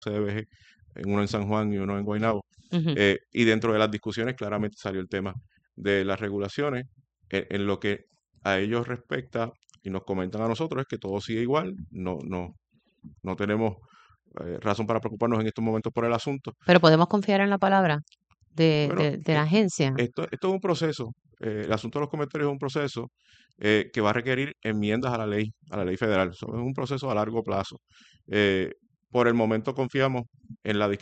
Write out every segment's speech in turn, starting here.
CDBG, en uno en San Juan y uno en Guaynabo. Ujú. Y dentro de las discusiones claramente salió el tema de las regulaciones. En lo que a ellos respecta y nos comentan a nosotros es que todo sigue igual, no tenemos razón para preocuparnos en estos momentos por el asunto. Pero podemos confiar en la palabra Bueno, de la agencia. esto es un proceso. El asunto de los comentarios es un proceso que va a requerir enmiendas a la ley federal. Eso es un proceso a largo plazo. Eh, por el momento confiamos en la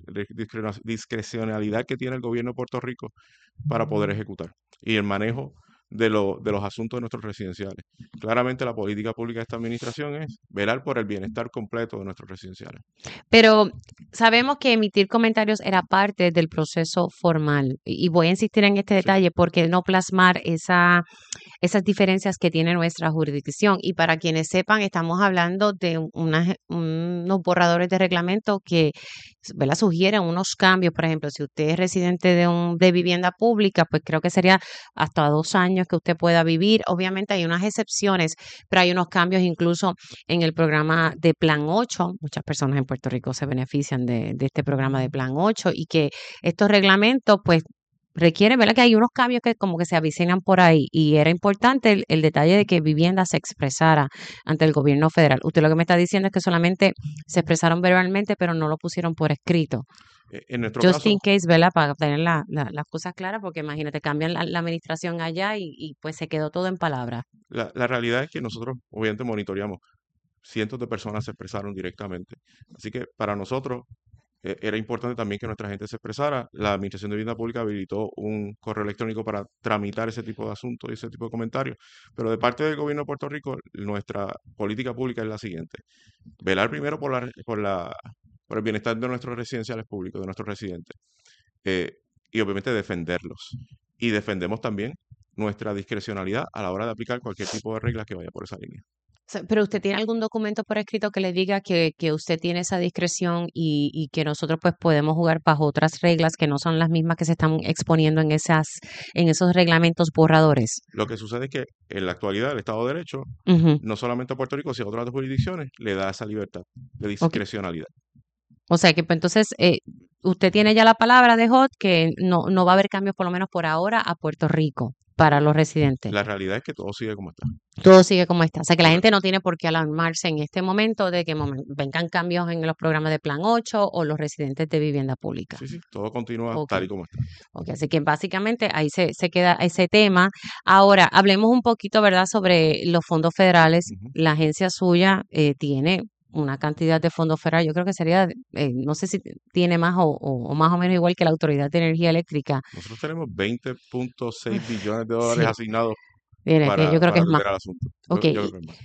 discrecionalidad que tiene el gobierno de Puerto Rico para poder ejecutar y el manejo de los asuntos de nuestros residenciales. Claramente la política pública de esta administración es velar por el bienestar completo de nuestros residenciales. Pero sabemos que emitir comentarios era parte del proceso formal y voy a insistir en este Sí, detalle porque no plasmar esas diferencias que tiene nuestra jurisdicción. Y para quienes sepan, estamos hablando de unos borradores de reglamento que, ¿verdad?, sugieren unos cambios. Por ejemplo, si usted es residente de vivienda pública, pues creo que sería hasta 2 años que usted pueda vivir. Obviamente hay unas excepciones, pero hay unos cambios incluso en el programa de Plan 8. Muchas personas en Puerto Rico se benefician de este programa de Plan 8 y que estos reglamentos, pues, requieren, ¿verdad?, que hay unos cambios que como que se avicinan por ahí y era importante el detalle de que vivienda se expresara ante el gobierno federal. Usted lo que me está diciendo es que solamente se expresaron verbalmente, pero no lo pusieron por escrito. en nuestro Just in caso, case, ¿verdad? Para tener las cosas claras, porque imagínate, cambian la administración allá y pues se quedó todo en palabras. la realidad es que nosotros obviamente monitoreamos. Cientos de personas se expresaron directamente. Así que para nosotros era importante también que nuestra gente se expresara. La Administración de Vivienda Pública habilitó un correo electrónico para tramitar ese tipo de asuntos y ese tipo de comentarios. Pero de parte del gobierno de Puerto Rico, nuestra política pública es la siguiente: velar primero por el bienestar de nuestros residenciales públicos, de nuestros residentes, eh, y obviamente defenderlos. Y defendemos también nuestra discrecionalidad a la hora de aplicar cualquier tipo de regla que vaya por esa línea. Pero usted tiene algún documento por escrito que le diga que usted tiene esa discreción y que nosotros pues podemos jugar bajo otras reglas que no son las mismas que se están exponiendo en esos reglamentos borradores. Lo que sucede es que en la actualidad el Estado de Derecho, Ujú. no solamente a Puerto Rico, sino a otras jurisdicciones, le da esa libertad de Ok. discrecionalidad. O sea que pues, entonces usted tiene ya la palabra de Hot que no va a haber cambios por lo menos por ahora a Puerto Rico para los residentes. La realidad es que todo sigue como está. Todo sigue como está. O sea que la gente Correcto. no tiene por qué alarmarse en este momento de que vengan cambios en los programas de Plan 8 o los residentes de vivienda pública. Sí, sí, todo continúa Ok, tal y como está. ok. Así que básicamente ahí se queda ese tema. Ahora, hablemos un poquito, ¿verdad?, sobre los fondos federales. Ujú. La agencia suya tiene una cantidad de fondos federales, yo creo que sería, no sé si tiene más o más o menos igual que la Autoridad de Energía Eléctrica. Nosotros tenemos 20.6 billones de dólares Sí, asignados mire, que yo creo que para es más. atender al asunto. Ok, Yo creo que es más.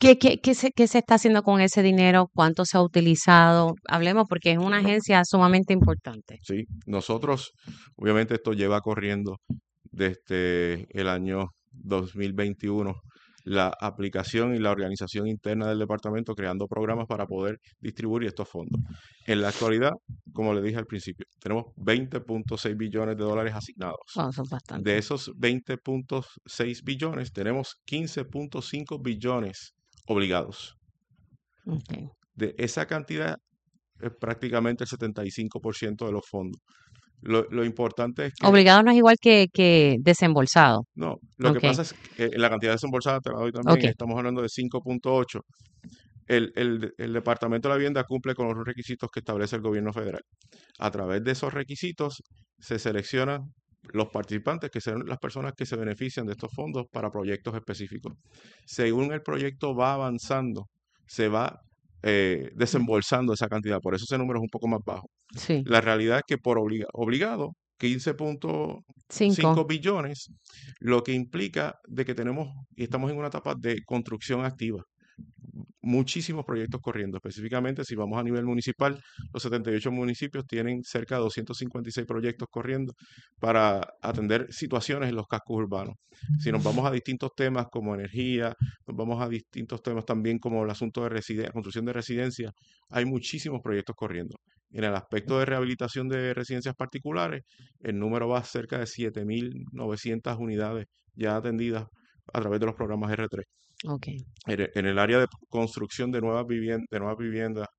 ¿qué se está haciendo con ese dinero? ¿Cuánto se ha utilizado? Hablemos porque es una agencia sumamente importante. Sí, nosotros, obviamente esto lleva corriendo desde el año 2021, la aplicación y la organización interna del departamento creando programas para poder distribuir estos fondos. En la actualidad, como le dije al principio, tenemos 20.6 billones de dólares asignados. Bueno, son De bastante. esos 20.6 billones, tenemos 15.5 billones obligados. Okay. De esa cantidad es prácticamente el 75% de los fondos. Lo importante es que, Obligado no es igual que desembolsado. no, lo que Okay, pasa es que la cantidad desembolsada, te la doy también, okay, estamos hablando de 5.8. El Departamento de la Vivienda cumple con los requisitos que establece el gobierno federal. A través de esos requisitos se seleccionan los participantes, que serán las personas que se benefician de estos fondos para proyectos específicos. Según el proyecto va avanzando, se va desembolsando esa cantidad, por eso ese número es un poco más bajo. sí. La realidad es que por obligado, Cinco. 15.5 billones, lo que implica de que tenemos y estamos en una etapa de construcción activa. Muchísimos proyectos corriendo. Específicamente, si vamos a nivel municipal, los 78 municipios tienen cerca de 256 proyectos corriendo para atender situaciones en los cascos urbanos. Si nos vamos a distintos temas como energía, nos vamos a distintos temas también como el asunto de construcción de residencias, hay muchísimos proyectos corriendo. En el aspecto de rehabilitación de residencias particulares, el número va a cerca de 7.900 unidades ya atendidas a través de los programas R3. Okay. En el área de construcción de nuevas viviendas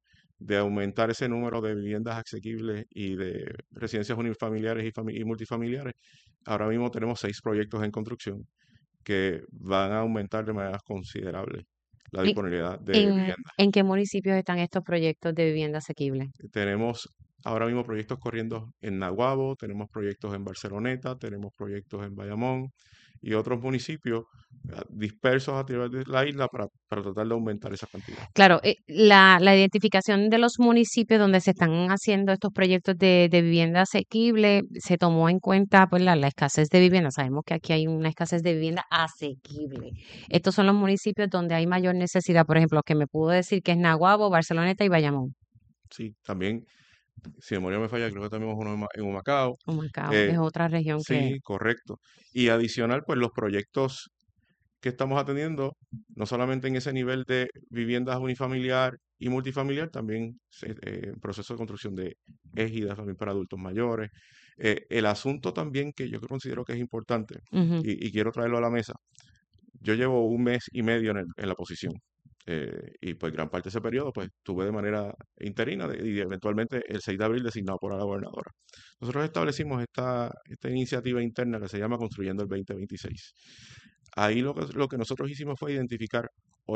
de aumentar ese número de viviendas asequibles y de residencias unifamiliares y multifamiliares. Ahora mismo tenemos 6 proyectos en construcción que van a aumentar de manera considerable la ¿En, disponibilidad de en, vivienda. en qué municipios están estos proyectos de vivienda asequible? Tenemos ahora mismo proyectos corriendo en Naguabo, tenemos proyectos en Barceloneta, tenemos proyectos en Bayamón y otros municipios dispersos a través de la isla para tratar de aumentar esa cantidad. Claro, la identificación de los municipios donde se están haciendo estos proyectos de vivienda asequible, se tomó en cuenta pues la escasez de vivienda. Sabemos que aquí hay una escasez de vivienda asequible. Estos son los municipios donde hay mayor necesidad, por ejemplo, que me pudo decir que es Naguabo, Barceloneta y Bayamón. Sí, también, si memoria me falla, creo que también es uno en Humacao. Humacao Eh, es otra región que... sí, correcto. Y adicional, pues los proyectos que estamos atendiendo, no solamente en ese nivel de viviendas unifamiliar y multifamiliar, también en proceso de construcción de égidas también para adultos mayores. El asunto también que yo considero que es importante Ujú. y quiero traerlo a la mesa, yo llevo un mes y medio en la posición. Y pues gran parte de ese periodo pues tuve de manera interina y eventualmente el 6 de abril designado por la gobernadora. Nosotros establecimos esta iniciativa interna que se llama Construyendo el 2026. Ahí lo que nosotros hicimos fue identificar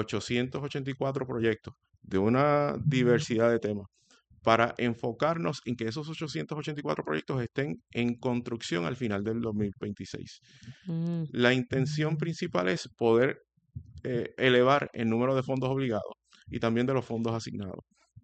884 proyectos de una diversidad de temas para enfocarnos en que esos 884 proyectos estén en construcción al final del 2026. Mm. La intención principal es poder elevar el número de fondos obligados y también de los fondos asignados,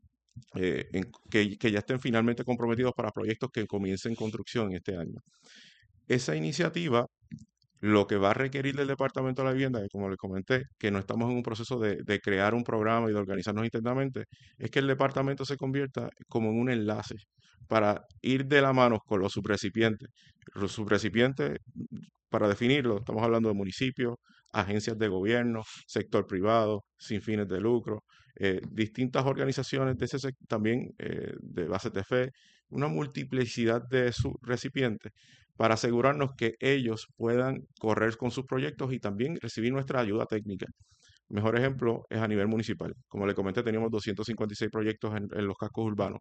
que ya estén finalmente comprometidos para proyectos que comiencen construcción este año. Esa iniciativa lo que va a requerir del Departamento de la Vivienda, que como les comenté, que no estamos en un proceso de crear un programa y de organizarnos internamente, es que el departamento se convierta como en un enlace para ir de la mano con los subrecipientes. Los subrecipientes, para definirlo, estamos hablando de municipios, agencias de gobierno, sector privado, sin fines de lucro, distintas organizaciones de también de bases de fe, una multiplicidad de recipientes para asegurarnos que ellos puedan correr con sus proyectos y también recibir nuestra ayuda técnica. Mejor ejemplo es a nivel municipal. Como le comenté, teníamos 256 proyectos en los cascos urbanos.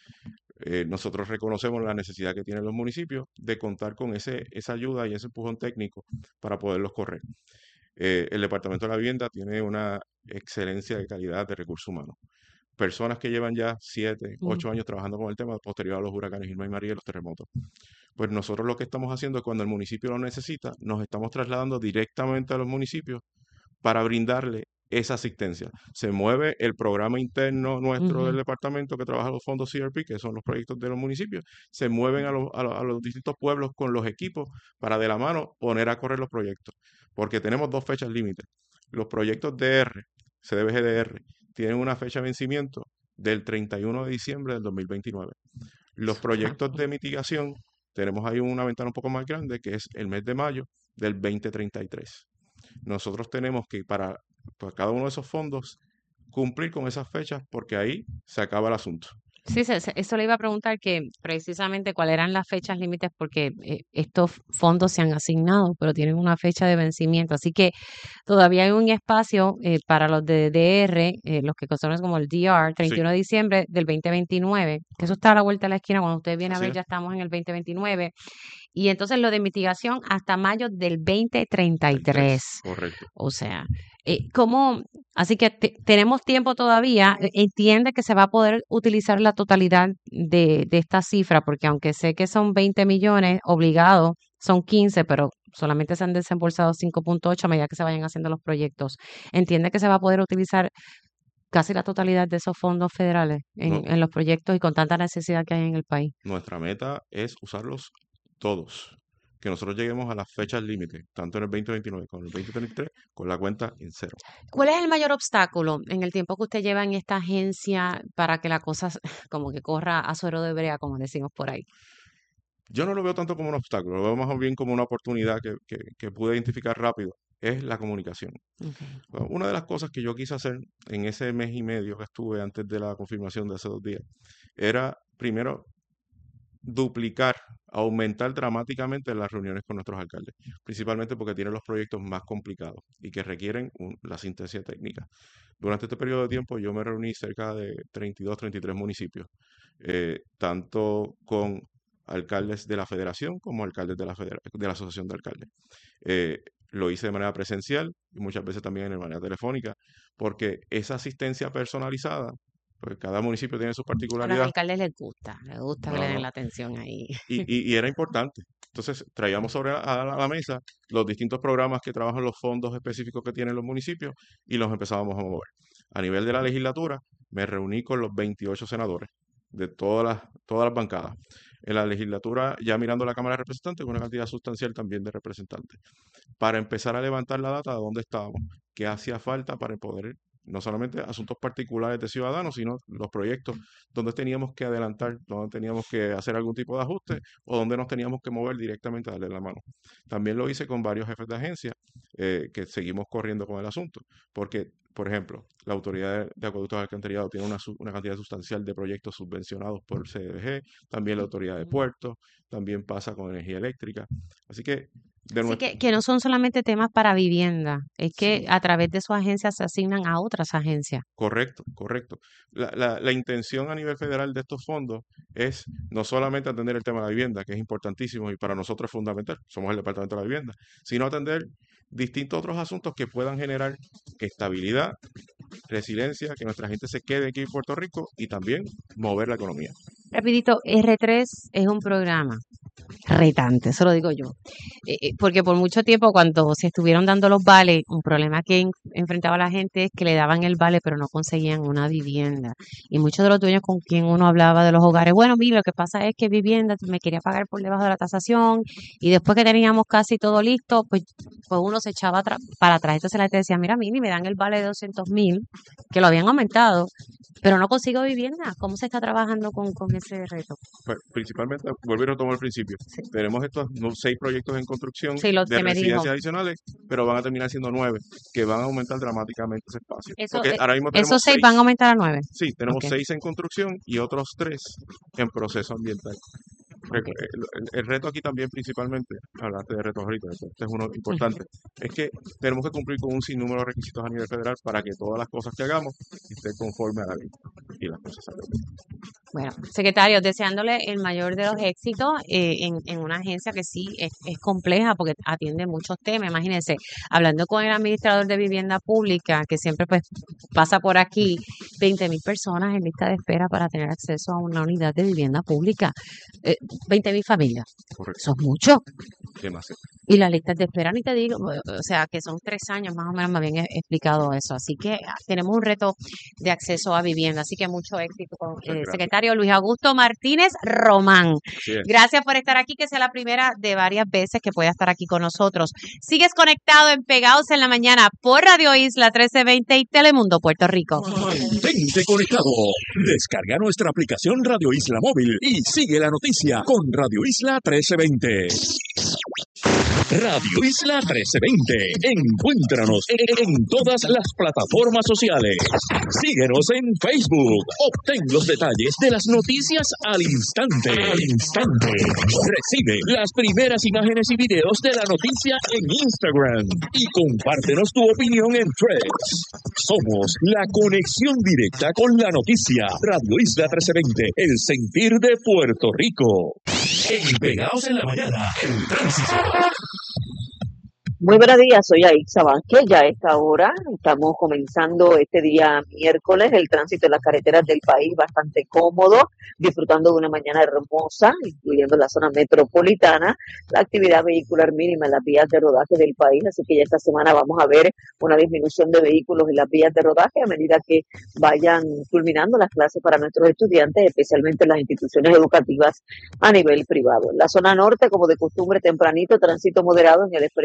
Nosotros reconocemos la necesidad que tienen los municipios de contar con esa ayuda y ese empujón técnico para poderlos correr. El Departamento de la Vivienda tiene una excelencia de calidad de recursos humanos. Personas que llevan ya 7, Mm. 8 años trabajando con el tema posterior a los huracanes Irma y María y los terremotos. Pues nosotros lo que estamos haciendo es cuando el municipio lo necesita, nos estamos trasladando directamente a los municipios para brindarle esa asistencia. Se mueve el programa interno nuestro del Ujú. departamento que trabaja los fondos CRP, que son los proyectos de los municipios, se mueven a los distintos pueblos con los equipos para de la mano poner a correr los proyectos, porque tenemos 2 fechas límites. Los proyectos DR, CDBGDR, tienen una fecha de vencimiento del 31 de diciembre del 2029. Los proyectos de mitigación, tenemos ahí una ventana un poco más grande, que es el mes de mayo del 2033. Nosotros tenemos que, para cada uno de esos fondos, cumplir con esas fechas porque ahí se acaba el asunto. Sí, eso le iba a preguntar que precisamente cuáles eran las fechas límites porque estos fondos se han asignado, pero tienen una fecha de vencimiento. Así que todavía hay un espacio para los de DR, los que conocemos como el DR, Sí, 31 de diciembre del 2029, que eso está a la vuelta de la esquina. Cuando usted viene a así ver, es, ya estamos en el 2029. Y entonces lo de mitigación hasta mayo del 2033. 33, correcto. O sea, ¿cómo? Así que tenemos tiempo todavía. Entiende que se va a poder utilizar la totalidad de esta cifra, porque aunque sé que son 20 millones obligados, son 15, pero solamente se han desembolsado 5.8 a medida que se vayan haciendo los proyectos. Entiende que se va a poder utilizar casi la totalidad de esos fondos federales No, en los proyectos y con tanta necesidad que hay en el país. nuestra meta es usarlos todos. Que nosotros lleguemos a las fechas límite, tanto en el 2029 como en el 2033, con la cuenta en cero. ¿Cuál es el mayor obstáculo en el tiempo que usted lleva en esta agencia para que la cosa como que corra a suero de brea, como decimos por ahí? Yo no lo veo tanto como un obstáculo, lo veo más bien como una oportunidad que pude identificar rápido, es la comunicación. Okay. Bueno, una de las cosas que yo quise hacer en ese mes y medio que estuve antes de la confirmación de hace 2 días era, primero, duplicar, aumentar dramáticamente las reuniones con nuestros alcaldes, principalmente porque tienen los proyectos más complicados y que requieren la asistencia técnica. Durante este periodo de tiempo yo me reuní cerca de 32, 33 municipios, tanto con alcaldes de la federación como alcaldes de la asociación de alcaldes. Lo hice de manera presencial y muchas veces también de manera telefónica, porque esa asistencia personalizada, pues cada municipio tiene su A los particularidad. alcaldes les gusta que le No, den no. la atención ahí. Y era importante. Entonces, traíamos sobre la mesa los distintos programas que trabajan los fondos específicos que tienen los municipios y los empezábamos a mover. A nivel de la legislatura, me reuní con los 28 senadores de todas las bancadas. En la legislatura, ya mirando la Cámara de Representantes, una cantidad sustancial también de representantes, para empezar a levantar la data de dónde estábamos, qué hacía falta para poder, no solamente asuntos particulares de ciudadanos, sino los proyectos donde teníamos que adelantar, donde teníamos que hacer algún tipo de ajuste o donde nos teníamos que mover directamente a darle la mano. También lo hice con varios jefes de agencia que seguimos corriendo con el asunto, porque, por ejemplo, la Autoridad de Acueductos y Alcantarillado tiene una cantidad sustancial de proyectos subvencionados por CDBG, también la Autoridad de Puertos, también pasa con energía eléctrica. Así que, de Así nuestro, que no son solamente temas para vivienda, es que sí, a través de su agencia se asignan a otras agencias. correcto, correcto. La intención a nivel federal de estos fondos es no solamente atender el tema de la vivienda, que es importantísimo y para nosotros es fundamental, somos el Departamento de la Vivienda, sino atender distintos otros asuntos que puedan generar estabilidad, resiliencia, que nuestra gente se quede aquí en Puerto Rico y también mover la economía. Rapidito, R3 es un programa retante, eso lo digo yo. Porque por mucho tiempo cuando se estuvieron dando los vales, un problema que enfrentaba la gente es que le daban el vale pero no conseguían una vivienda. Y muchos de los dueños con quien uno hablaba de los hogares, bueno, mira, lo que pasa es que vivienda me quería pagar por debajo de la tasación y después que teníamos casi todo listo, pues uno se echaba para atrás. Entonces la gente decía, mira, Mini, me dan el vale de 200,000, que lo habían aumentado, pero no consigo vivienda. ¿Cómo se está trabajando con ese reto? Pues, principalmente, vuelvo y retomo al principio. Sí, Tenemos estos 6 proyectos en construcción sí, lo de que me dijo. residencias adicionales, pero van a terminar siendo 9, que van a aumentar dramáticamente ese espacio. Eso, Porque ahora mismo tenemos esos 6 van a 6. aumentar a 9. Sí, tenemos Ok, 6 en construcción y otros 3 en proceso ambiental. ok. El reto aquí también principalmente, hablaste de retos ahorita, este es uno Ujú. importante, es que tenemos que cumplir con un sinnúmero de requisitos a nivel federal para que todas las cosas que hagamos estén conforme a la ley y las cosas salgan bien. Bueno, secretario, deseándole el mayor de los éxitos en una agencia que sí es compleja porque atiende muchos temas. Imagínense, hablando con el administrador de vivienda pública, que siempre pues pasa por aquí, 20,000 personas en lista de espera para tener acceso a una unidad de vivienda pública. 20,000 familias, Correcto, eso es mucho. demasiado. Y las listas de espera, ni te digo, o sea, que son 3 años más o menos, me habían explicado eso. Así que tenemos un reto de acceso a vivienda. Así que mucho éxito con Muchas el gracias. secretario Luis Augusto Martínez Román. Así es. Gracias por estar aquí, que sea la primera de varias veces que pueda estar aquí con nosotros. Sigues conectado en Pegados en la Mañana por Radio Isla 1320 y Telemundo Puerto Rico. Mantente conectado. Descarga nuestra aplicación Radio Isla Móvil y sigue la noticia con Radio Isla 1320. Radio Isla 1320. Encuéntranos en todas las plataformas sociales. Síguenos en Facebook. Obtén los detalles de las noticias al instante. Recibe las primeras imágenes y videos de la noticia en Instagram. Y compártenos tu opinión en Threads. Somos la conexión directa con la noticia. Radio Isla 1320. El sentir de Puerto Rico. En Pegados en la Mañana. El tránsito. Muy buenos días, soy Aixa Vázquez. Ya a esta hora estamos comenzando este día miércoles. El tránsito en las carreteras del país bastante cómodo, disfrutando de una mañana hermosa, incluyendo la zona metropolitana, la actividad vehicular mínima en las vías de rodaje del país. Así que ya esta semana vamos a ver una disminución de vehículos en las vías de rodaje a medida que vayan culminando las clases para nuestros estudiantes, especialmente en las instituciones educativas a nivel privado. En la zona norte, como de costumbre, tempranito, tránsito moderado en el expreso 21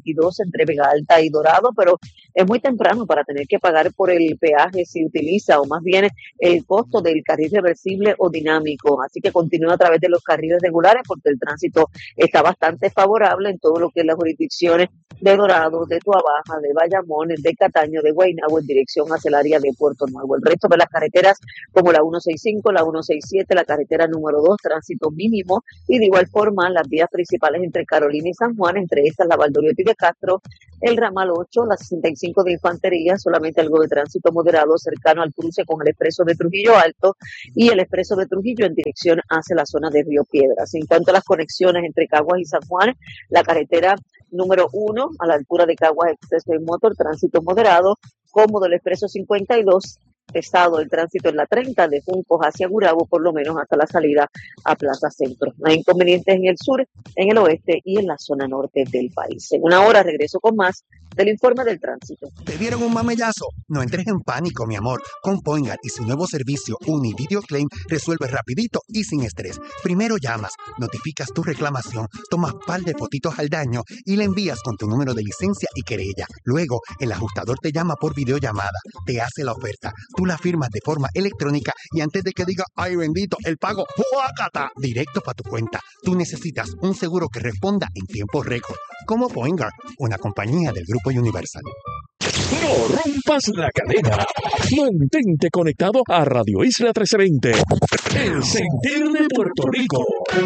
22 entre Vega Alta y Dorado, pero es muy temprano para tener que pagar por el peaje si utiliza, o más bien el costo del carril reversible o dinámico. Así que continúa a través de los carriles regulares porque el tránsito está bastante favorable en todo lo que es las jurisdicciones de Dorado, de Tuabaja, de Bayamón, de Cataño, de Guaynabo en dirección hacia el área de Puerto Nuevo. El resto de las carreteras como la 165, la 167, la carretera número 2, tránsito mínimo, y de igual forma las vías principales entre Carolina y San Juan, entre estas la Valdoriotti de Castro, el ramal 8, la 65 de Infantería, solamente algo de tránsito moderado cercano al cruce con el expreso de Trujillo Alto y el expreso de Trujillo en dirección hacia la zona de Río Piedras. En cuanto a las conexiones entre Caguas y San Juan, la carretera número 1 a la altura de Caguas Expreso y Motor, tránsito moderado, cómodo el expreso 52, pesado el tránsito en la 30 de Juncos hacia Gurabo, por lo menos hasta la salida a Plaza Centro. No hay inconvenientes en el sur, en el oeste y en la zona norte del país. En una hora regreso con más del informe del tránsito. ¿Te dieron un mamellazo? No entres en pánico, mi amor. Con Poingar y su nuevo servicio Univideo Claim resuelve rapidito y sin estrés. Primero llamas, notificas tu reclamación, tomas par de fotitos al daño y le envías con tu número de licencia y querella. Luego, el ajustador te llama por videollamada, te hace la oferta, tú la firmas de forma electrónica y antes de que diga, ¡ay bendito!, el pago, ¡fuácata!, directo para tu cuenta. Tú necesitas un seguro que responda en tiempo récord, como Poingar, una compañía del Grupo Universal. No rompas la cadena. Mantente conectado a Radio Isla 1320. El sentir de Puerto Rico.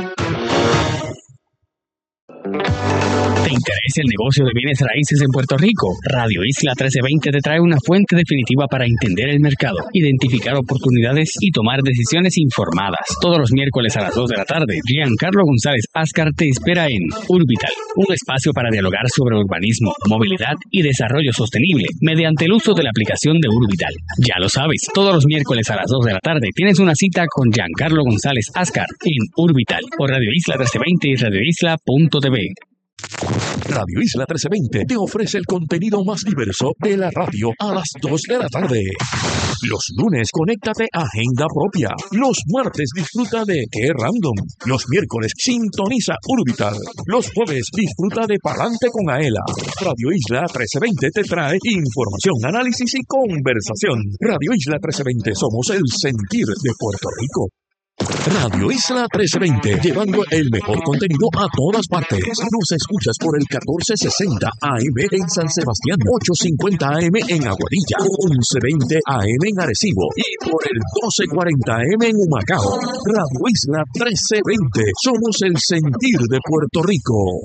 ¿Te interesa el negocio de bienes raíces en Puerto Rico? Radio Isla 1320 te trae una fuente definitiva para entender el mercado, identificar oportunidades y tomar decisiones informadas. Todos los miércoles a las 2 de la tarde, Giancarlo González Ascar te espera en Urbital, un espacio para dialogar sobre urbanismo, movilidad y desarrollo sostenible mediante el uso de la aplicación de Urbital. Ya lo sabes, todos los miércoles a las 2 de la tarde tienes una cita con Giancarlo González Ascar en Urbital por Radio Isla 1320 y radioisla.tv. Radio Isla 1320 te ofrece el contenido más diverso de la radio a las 2 de la tarde. Los lunes, conéctate a Agenda Propia. Los martes, disfruta de Qué Random. Los miércoles, sintoniza Urbital. Los jueves, disfruta de Palante con Aela. Radio Isla 1320 te trae información, análisis y conversación. Radio Isla 1320, somos el sentir de Puerto Rico. Radio Isla 1320, llevando el mejor contenido a todas partes. Nos escuchas por el 1460 AM en San Sebastián, 850 AM en Aguadilla, 1120 AM en Arecibo y por el 1240 AM en Humacao. Radio Isla 1320, somos el sentir de Puerto Rico.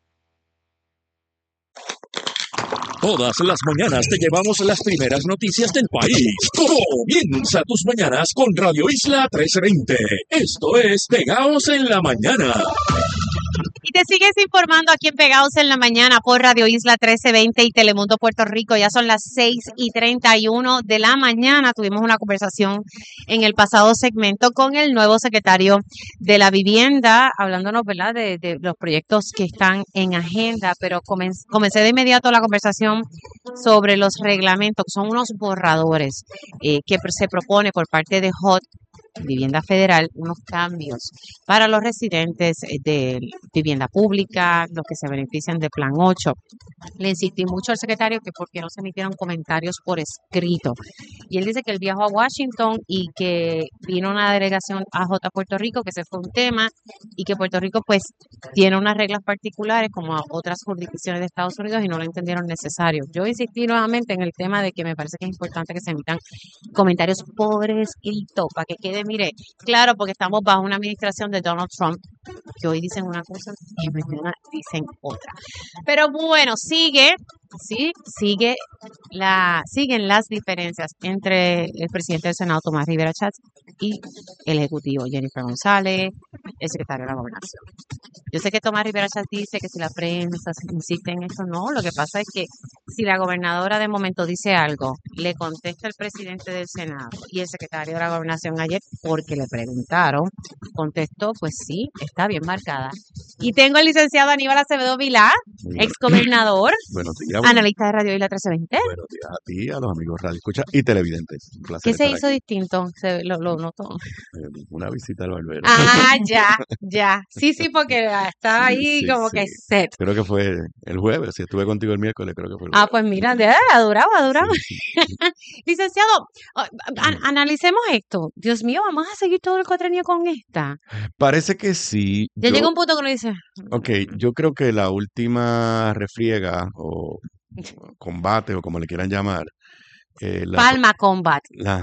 Todas las mañanas te llevamos las primeras noticias del país. Comienza tus mañanas con Radio Isla 1320. Esto es Pegaos en la Mañana. Y te sigues informando aquí en Pegados en la Mañana por Radio Isla 1320 y Telemundo Puerto Rico. Ya son las 6:31 de la mañana. Tuvimos una conversación en el pasado segmento con el nuevo secretario de la Vivienda, hablándonos, ¿verdad?, de los proyectos que están en agenda, pero comencé de inmediato la conversación sobre los reglamentos, que son unos borradores que se propone por parte de HUD, Vivienda Federal, unos cambios para los residentes de vivienda pública, los que se benefician de Plan 8. Le insistí mucho al secretario que por qué no se emitieron comentarios por escrito. Y él dice que él viajó a Washington y que vino una delegación AJ a Puerto Rico, que ese fue un tema, y que Puerto Rico pues tiene unas reglas particulares como a otras jurisdicciones de Estados Unidos y no lo entendieron necesario. Yo insistí nuevamente en el tema de que me parece que es importante que se emitan comentarios por escrito para que quede, mire, claro, porque estamos bajo una administración de Donald Trump, que hoy dicen una cosa y mañana dicen otra. Pero bueno, siguen las diferencias entre el presidente del Senado, Tomás Rivera Chats, y el ejecutivo, Jennifer González, el secretario de la Gobernación. Yo sé que Tomás Rivera Chats dice que si la prensa insiste en eso, no. Lo que pasa es que si la gobernadora de momento dice algo, le contesta el presidente del Senado y el secretario de la Gobernación ayer, porque le preguntaron, contestó, pues sí, está bien marcada Y tengo al licenciado Aníbal Acevedo Vilá, exgobernador, Buenos días. analista de Radio Isla 1320. Buenos días a ti, a los amigos Radio Escucha y televidentes. Un placer ¿Qué se estar hizo aquí. distinto? Lo noto. Una visita al barbero. Ah, ya. Sí, porque está ahí Sí, como sí. que set. Creo que fue el jueves, si estuve contigo el miércoles, creo que fue el Ah, jueves. pues mira, ha durado. Sí, sí. Licenciado, analicemos esto. Dios mío, vamos a seguir todo el cuatrenio con esta. Parece que sí. Ya llega un punto que uno dice, Ok, yo creo que la última refriega o combate o como le quieran llamar, la, Palma Combat.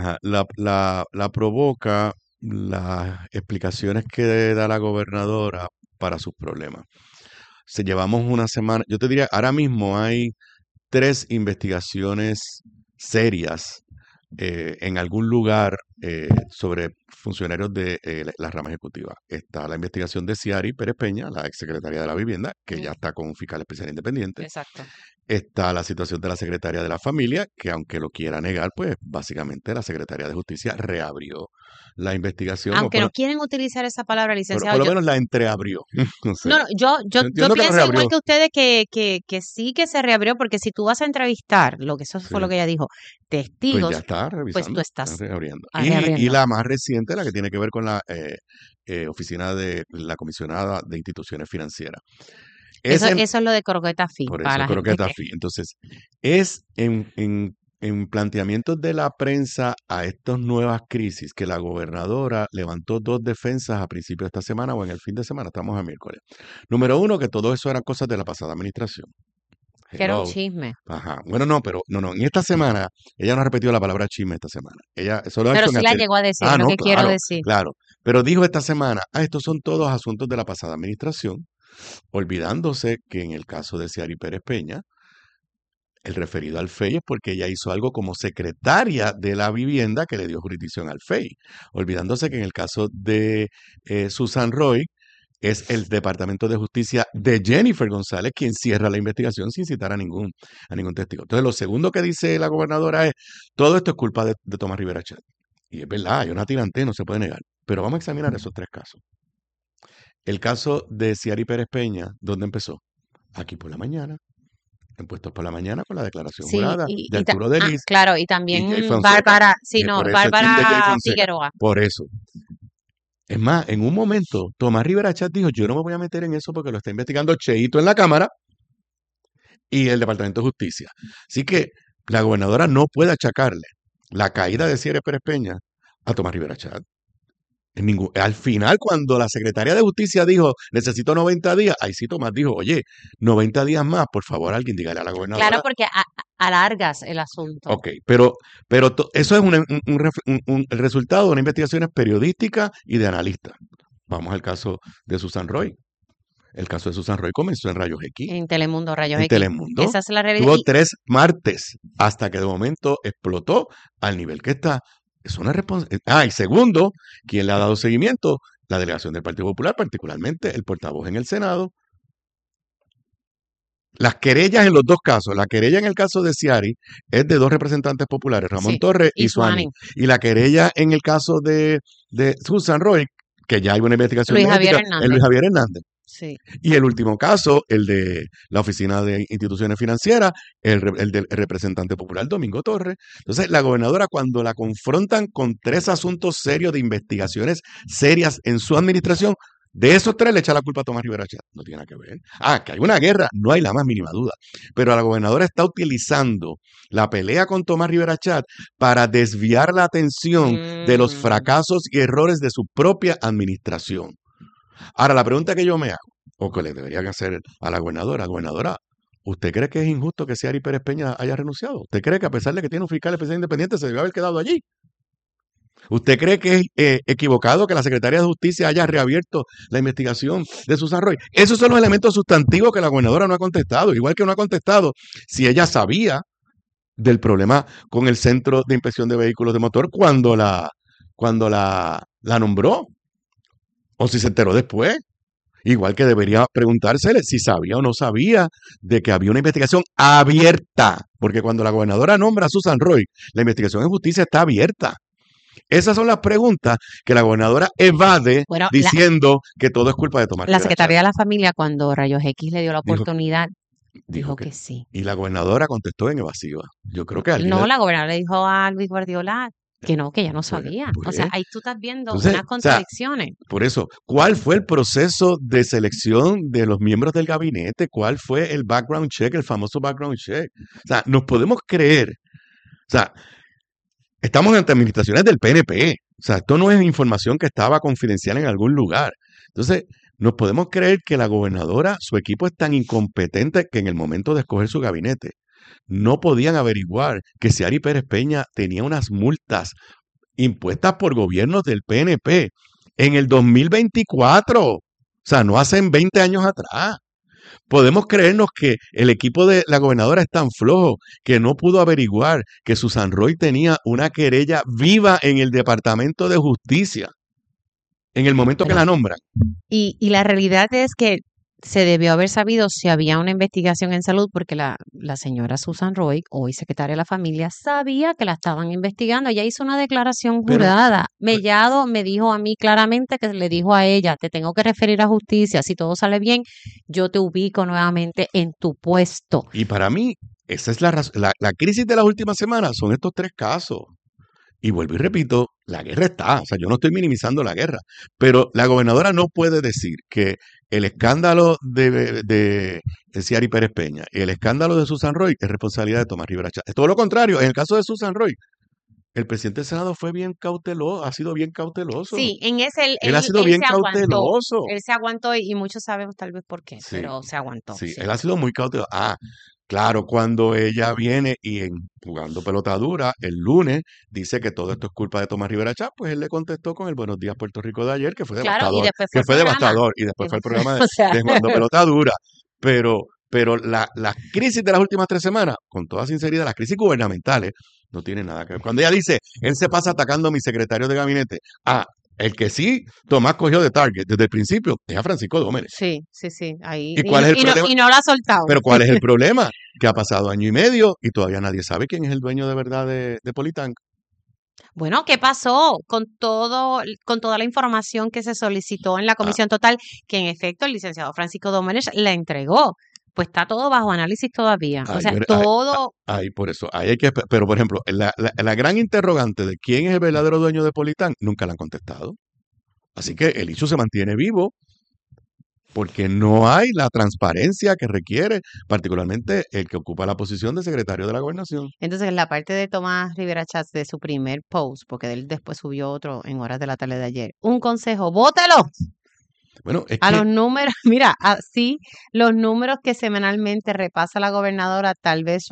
la provoca las explicaciones que da la gobernadora para sus problemas. Se llevamos una semana, yo te diría, ahora mismo hay 3 investigaciones serias en algún lugar sobre funcionarios de la rama ejecutiva. Está la investigación de Ciari Pérez Peña, la exsecretaria de la Vivienda, que ya está con un fiscal especial independiente. Exacto. Está la situación de la secretaria de la Familia, que aunque lo quiera negar, pues básicamente la secretaria de Justicia reabrió la investigación. Aunque no quieren utilizar esa palabra, por licenciado. lo menos la entreabrió. No sé. No, yo Entiendo que la pienso igual reabrió. que ustedes que sí que se reabrió, porque si tú vas a entrevistar, eso fue Sí. lo que ella dijo, Pues testigos, ya está revisando. tú estás reabriendo. reabriendo. Y la más reciente, la que tiene que ver con la oficina de la comisionada de instituciones financieras. Eso es lo de croqueta fi. Por para eso, la gente croqueta que- fi. Entonces, es en planteamientos de la prensa a estas nuevas crisis que la gobernadora levantó 2 defensas a principios de esta semana o en el fin de semana, estamos a miércoles. Número 1, que todo eso eran cosas de la pasada administración. que era un Hello. chisme. Ajá. Bueno, no, pero no. En esta semana, ella no ha repetido la palabra chisme esta semana. Ella solo ha Pero hecho en sí la anterior- llegó a decir, Ah, es lo no, que quiero claro, decir. claro. Pero dijo esta semana, estos son todos asuntos de la pasada administración, olvidándose que en el caso de Ciari Pérez Peña, el referido al FEI es porque ella hizo algo como secretaria de la vivienda que le dio jurisdicción al FEI. Olvidándose que en el caso de Susan Roy, es el Departamento de Justicia de Jennifer González quien cierra la investigación sin citar a ningún testigo. Entonces, lo segundo que dice la gobernadora es, todo esto es culpa de Tomás Rivera Chat. Y es verdad, hay una tirantez, no se puede negar. Pero vamos a examinar esos 3 casos. El caso de Ciari Pérez Peña, ¿dónde empezó? Aquí por la mañana. En Puestos por la Mañana con la declaración Sí, jurada de Arturo Delis. claro, y y Jay también Fonseca. Bárbara, Por eso, el team de Jay Bárbara Fonseca. Figueroa. Por eso. Es más, en un momento, Tomás Rivera Chat dijo, yo no me voy a meter en eso porque lo está investigando Cheito en la Cámara y el Departamento de Justicia. Así que la gobernadora no puede achacarle la caída de Ciari Pérez Peña a Tomás Rivera Chat. Al final, cuando la secretaria de Justicia dijo, necesito 90 días, ahí sí Tomás dijo, oye, 90 días más, por favor, alguien dígale a la gobernadora. Claro, porque alargas el asunto. Ok, pero eso es el resultado de una investigación periodística y de analistas. Vamos al caso de Susan Roy. El caso de Susan Roy comenzó en Rayos X. En Telemundo, Rayos En X. Telemundo. Esa es la realidad. Tuvo 3 martes hasta que de momento explotó al nivel que está. Es una responsabilidad. Y segundo, ¿quién le ha dado seguimiento? La delegación del Partido Popular, particularmente el portavoz en el Senado. Las querellas en los 2 casos. La querella en el caso de Ciari es de 2 representantes populares, Ramón Sí, Torres y y Suani. Suani. Y la querella en el caso de Susan Roy, que ya hay una investigación Luis de Javier ética, Hernández. es Luis Javier Hernández. Sí. Y el último caso, el de la Oficina de Instituciones Financieras, el del representante popular Domingo Torres. Entonces, la gobernadora, cuando la confrontan con 3 asuntos serios de investigaciones serias en su administración, de esos 3 le echa la culpa a Tomás Rivera Chat. No tiene nada que ver. Que hay una guerra, no hay la más mínima duda. Pero la gobernadora está utilizando la pelea con Tomás Rivera Chat para desviar la atención de los fracasos y errores de su propia administración. Ahora, la pregunta que yo me hago, o que le debería hacer a la gobernadora, ¿usted cree que es injusto que Ciari Pérez Peña haya renunciado? ¿Usted cree que a pesar de que tiene un fiscal especial independiente se debió haber quedado allí? ¿Usted cree que es equivocado que la Secretaría de Justicia haya reabierto la investigación de Susan Roy? Esos son los elementos sustantivos que la gobernadora no ha contestado, igual que no ha contestado si ella sabía del problema con el Centro de Inspección de Vehículos de Motor cuando la nombró. O si se enteró después. Igual que debería preguntársele si sabía o no sabía de que había una investigación abierta. Porque cuando la gobernadora nombra a Susan Roy, la investigación en justicia está abierta. Esas son las preguntas que la gobernadora evade Bueno, diciendo que todo es culpa de Tomás la Rivera Secretaría de Chats. la Familia, cuando Rayos X le dio la Dijo, oportunidad, dijo dijo que que sí. y la gobernadora contestó en evasiva. Yo creo que alguien No, la gobernadora le dijo a Luis Guardiola que no, que ella no pues, sabía. O pues, sea, ahí tú estás viendo entonces, unas o sea, contradicciones. por eso, ¿cuál fue el proceso de selección de los miembros del gabinete? ¿Cuál fue el background check, el famoso background check? O sea, nos podemos creer, o sea, estamos ante administraciones del PNP. O sea, esto no es información que estaba confidencial en algún lugar. Entonces, nos podemos creer que la gobernadora, su equipo es tan incompetente que en el momento de escoger su gabinete no podían averiguar que Ciary Pérez Peña tenía unas multas impuestas por gobiernos del PNP en el 2024. O sea, no hacen 20 años atrás. Podemos creernos que el equipo de la gobernadora es tan flojo que no pudo averiguar que Susan Roy tenía una querella viva en el Departamento de Justicia en el momento que Pero, la nombran. y la realidad es que se debió haber sabido si había una investigación en salud, porque la señora Susan Roy, hoy secretaria de la Familia, sabía que la estaban investigando. Ella hizo una declaración Pero, jurada. Mellado me dijo a mí claramente que le dijo a ella, te tengo que referir a justicia. Si todo sale bien, yo te ubico nuevamente en tu puesto. y para mí, esa es la crisis de las últimas semanas, son estos 3 casos. Y vuelvo y repito, la guerra está, o sea, yo no estoy minimizando la guerra, pero la gobernadora no puede decir que el escándalo de Ciary Pérez Peña y el escándalo de Susan Roy es responsabilidad de Tomás Rivera Chats. Es todo lo contrario, en el caso de Susan Roy, el presidente del Senado fue bien cauteloso, ha sido bien cauteloso. Sí, en ese Él ha sido él bien se aguantó. cauteloso. Él se aguantó y muchos sabemos tal vez por qué, Sí, pero se aguantó, sí, sí. él ha sido muy cauteloso. Claro, cuando ella viene y jugando pelota dura, el lunes, dice que todo esto es culpa de Tomás Rivera Chats, pues él le contestó con el Buenos Días Puerto Rico de ayer, que fue Claro, y devastador, después fue que el fue programa. devastador, y después fue el programa O sea, de jugando pelota dura. Pero la crisis de las últimas 3 semanas, con toda sinceridad, las crisis gubernamentales, no tienen nada que ver. Cuando ella dice, él se pasa atacando a mi secretario de gabinete, el que sí Tomás cogió de target desde el principio es a Francisco Dómenes. sí, ahí. ¿Y cuál es el problema? Y no lo ha soltado. Pero ¿cuál es el problema? Que ha pasado año y medio y todavía nadie sabe quién es el dueño de verdad de Politank. Bueno, ¿qué pasó con toda la información que se solicitó en la comisión total, que en efecto el licenciado Francisco Domenech la entregó? Pues está todo bajo análisis todavía. O sea, todo. Por eso, ahí hay que. Pero, por ejemplo, la gran interrogante de quién es el verdadero dueño de Politank, nunca la han contestado. Así que el issue se mantiene vivo porque no hay la transparencia que requiere, particularmente el que ocupa la posición de secretario de la Gobernación. Entonces, en la parte de Tomás Rivera Chats de su primer post, porque él después subió otro en horas de la tarde de ayer, un consejo, ¡bótelo! Bueno, es A que los números, mira, así los números que semanalmente repasa la gobernadora, tal vez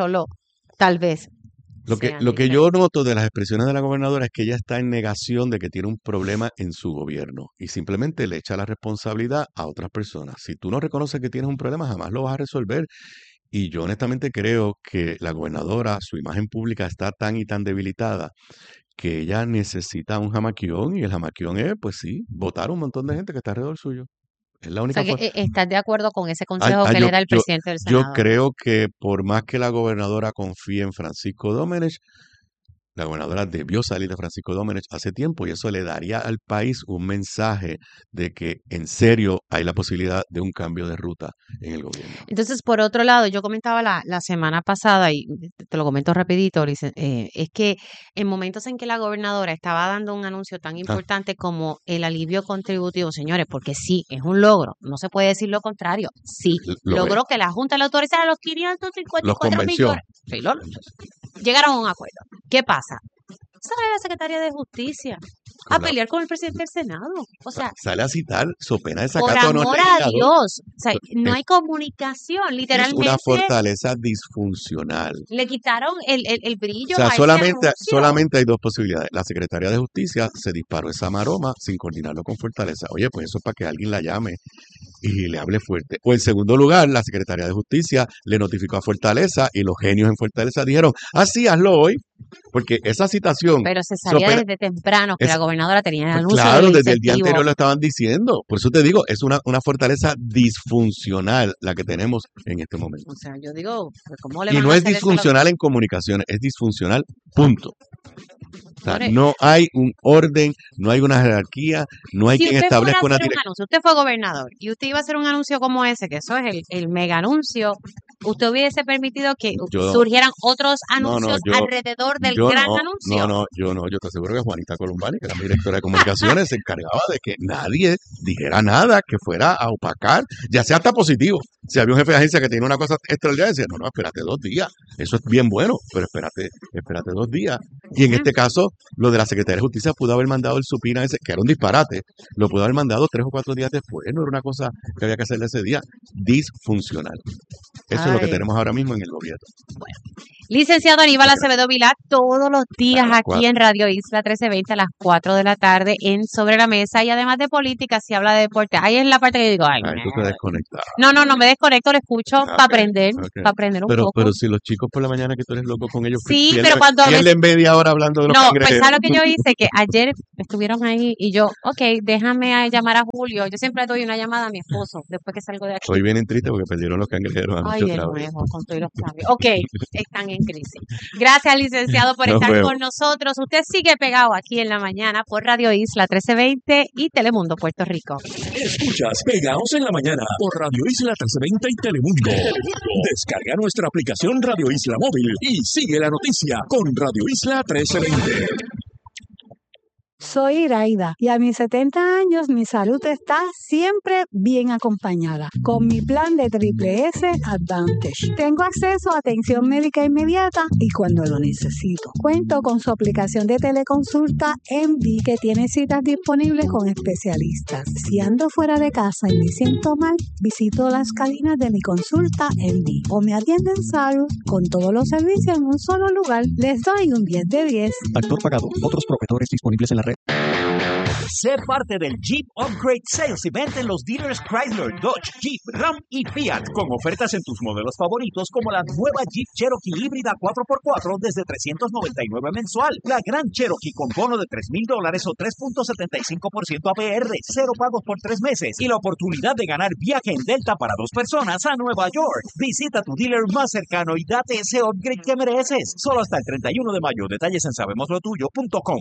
lo que sean yo diferentes. noto de las expresiones de la gobernadora es que ella está en negación de que tiene un problema en su gobierno y simplemente le echa la responsabilidad a otras personas. Si tú no reconoces que tienes un problema, jamás lo vas a resolver. Y yo honestamente creo que la gobernadora, su imagen pública está tan y tan debilitada que ella necesita un jamaquión y el jamaquión es, pues sí, votar a un montón de gente que está alrededor suyo. Es la O única sea, forma. que ¿estás de acuerdo con ese consejo que le da el presidente del Yo Senado? creo que por más que la gobernadora confíe en Francisco Dómenech, la gobernadora debió salir de Francisco Dómenech hace tiempo y eso le daría al país un mensaje de que en serio hay la posibilidad de un cambio de ruta en el gobierno. Entonces, por otro lado, yo comentaba la semana pasada, y te lo comento rapidito, es que en momentos en que la gobernadora estaba dando un anuncio tan importante como el alivio contributivo, señores, porque sí, es un logro, no se puede decir lo contrario, sí, logró que la Junta le autorizara los 554 millones. Sí, llegaron a un acuerdo. ¿Qué pasa? Sale la secretaria de Justicia a pelear con el presidente del Senado. O sea, sale a citar so pena de por sacato amor a Dios. O sea, no hay comunicación, literalmente. Es una fortaleza disfuncional. Le quitaron el brillo. O sea, a solamente hay 2 posibilidades. La secretaria de Justicia se disparó esa maroma sin coordinarlo con Fortaleza. Oye, pues eso es para que alguien la llame y le hable fuerte. O en segundo lugar, la secretaria de Justicia le notificó a Fortaleza y los genios en Fortaleza dijeron, sí, hazlo hoy. Porque esa citación... Pero se sabía desde temprano que la gobernadora tenía el anuncio. Claro, desde el día anterior lo estaban diciendo. Por eso te digo, es una fortaleza disfuncional la que tenemos en este momento. O sea, yo digo, ¿cómo le Y van no a es hacer disfuncional en comunicaciones, es disfuncional, punto. O sea, no hay un orden, no hay una jerarquía, no hay Si quien usted fuera establezca a una hacer un dirección. anuncio, usted fue gobernador y usted iba a hacer un anuncio como ese, que eso es el mega anuncio, ¿usted hubiese permitido que Yo, surgieran otros no, anuncios yo, alrededor del yo gran no, anuncio? yo te aseguro que Juanita Columbani, que era mi directora de comunicaciones, se encargaba de que nadie dijera nada que fuera a opacar, ya sea hasta positivo. Si había un jefe de agencia que tenía una cosa extraordinaria, decía, no, espérate 2 días, eso es bien bueno, pero espérate 2 días. Y en este caso, lo de la Secretaría de Justicia pudo haber mandado el supina ese, que era un disparate, lo pudo haber mandado 3 o 4 días después, no era una cosa que había que hacerle ese día, disfuncional. Eso es lo que Ay. tenemos ahora mismo en el gobierno. Licenciado Aníbal Acevedo Vilá, todos los días A las aquí en Radio Isla 1320 a las 4 de la tarde en Sobre la Mesa, y además de política, si habla de deporte. Ahí es la parte que yo digo, ay, Ay, tú te desconectas. no, me desconecto, lo escucho para Ok, aprender, ok. para aprender un poco. Pero si los chicos por la mañana que tú eres loco con ellos, Sí, pero pierden, cuando pierden media hora hablando de los no, pues cangrejeros. ¿sabes lo que yo hice? Que ayer estuvieron ahí y yo, ok, déjame llamar a Julio. Yo siempre doy una llamada a mi esposo después que salgo de aquí. Hoy vienen tristes porque perdieron los cangrejeros anoche Ay, de otra vez. nuevo, con todos los cambios. Ok, están en crisis. Gracias, licenciado, por Nos estar vemos. con nosotros. Usted sigue pegado aquí en la mañana por Radio Isla 1320 y Telemundo Puerto Rico. Escuchas Pegaos en la Mañana por Radio Isla 1320 y Telemundo. Descarga nuestra aplicación Radio Isla Móvil y sigue la noticia con Radio Isla 1320. Soy Iraida y a mis 70 años mi salud está siempre bien acompañada con mi plan de Triple S Advantage. Tengo acceso a atención médica inmediata y cuando lo necesito. Cuento con su aplicación de teleconsulta MD que tiene citas disponibles con especialistas. Si ando fuera de casa y me siento mal, visito las cabinas de mi consulta MD o me atienden salud con todos los servicios en un solo lugar. Les doy un 10 de 10. Actor pagado. Otros proveedores disponibles en la red. Sé parte del Jeep Upgrade Sales Event en los dealers Chrysler, Dodge, Jeep, Ram y Fiat, con ofertas en tus modelos favoritos como la nueva Jeep Cherokee híbrida 4x4 desde $399 mensual, la Gran Cherokee con bono de $3,000 o 3.75% APR, 0 pagos por 3 meses y la oportunidad de ganar viaje en Delta para 2 personas a Nueva York. Visita tu dealer más cercano y date ese upgrade que mereces. Solo hasta el 31 de mayo. Detalles en sabemoslotuyo.com.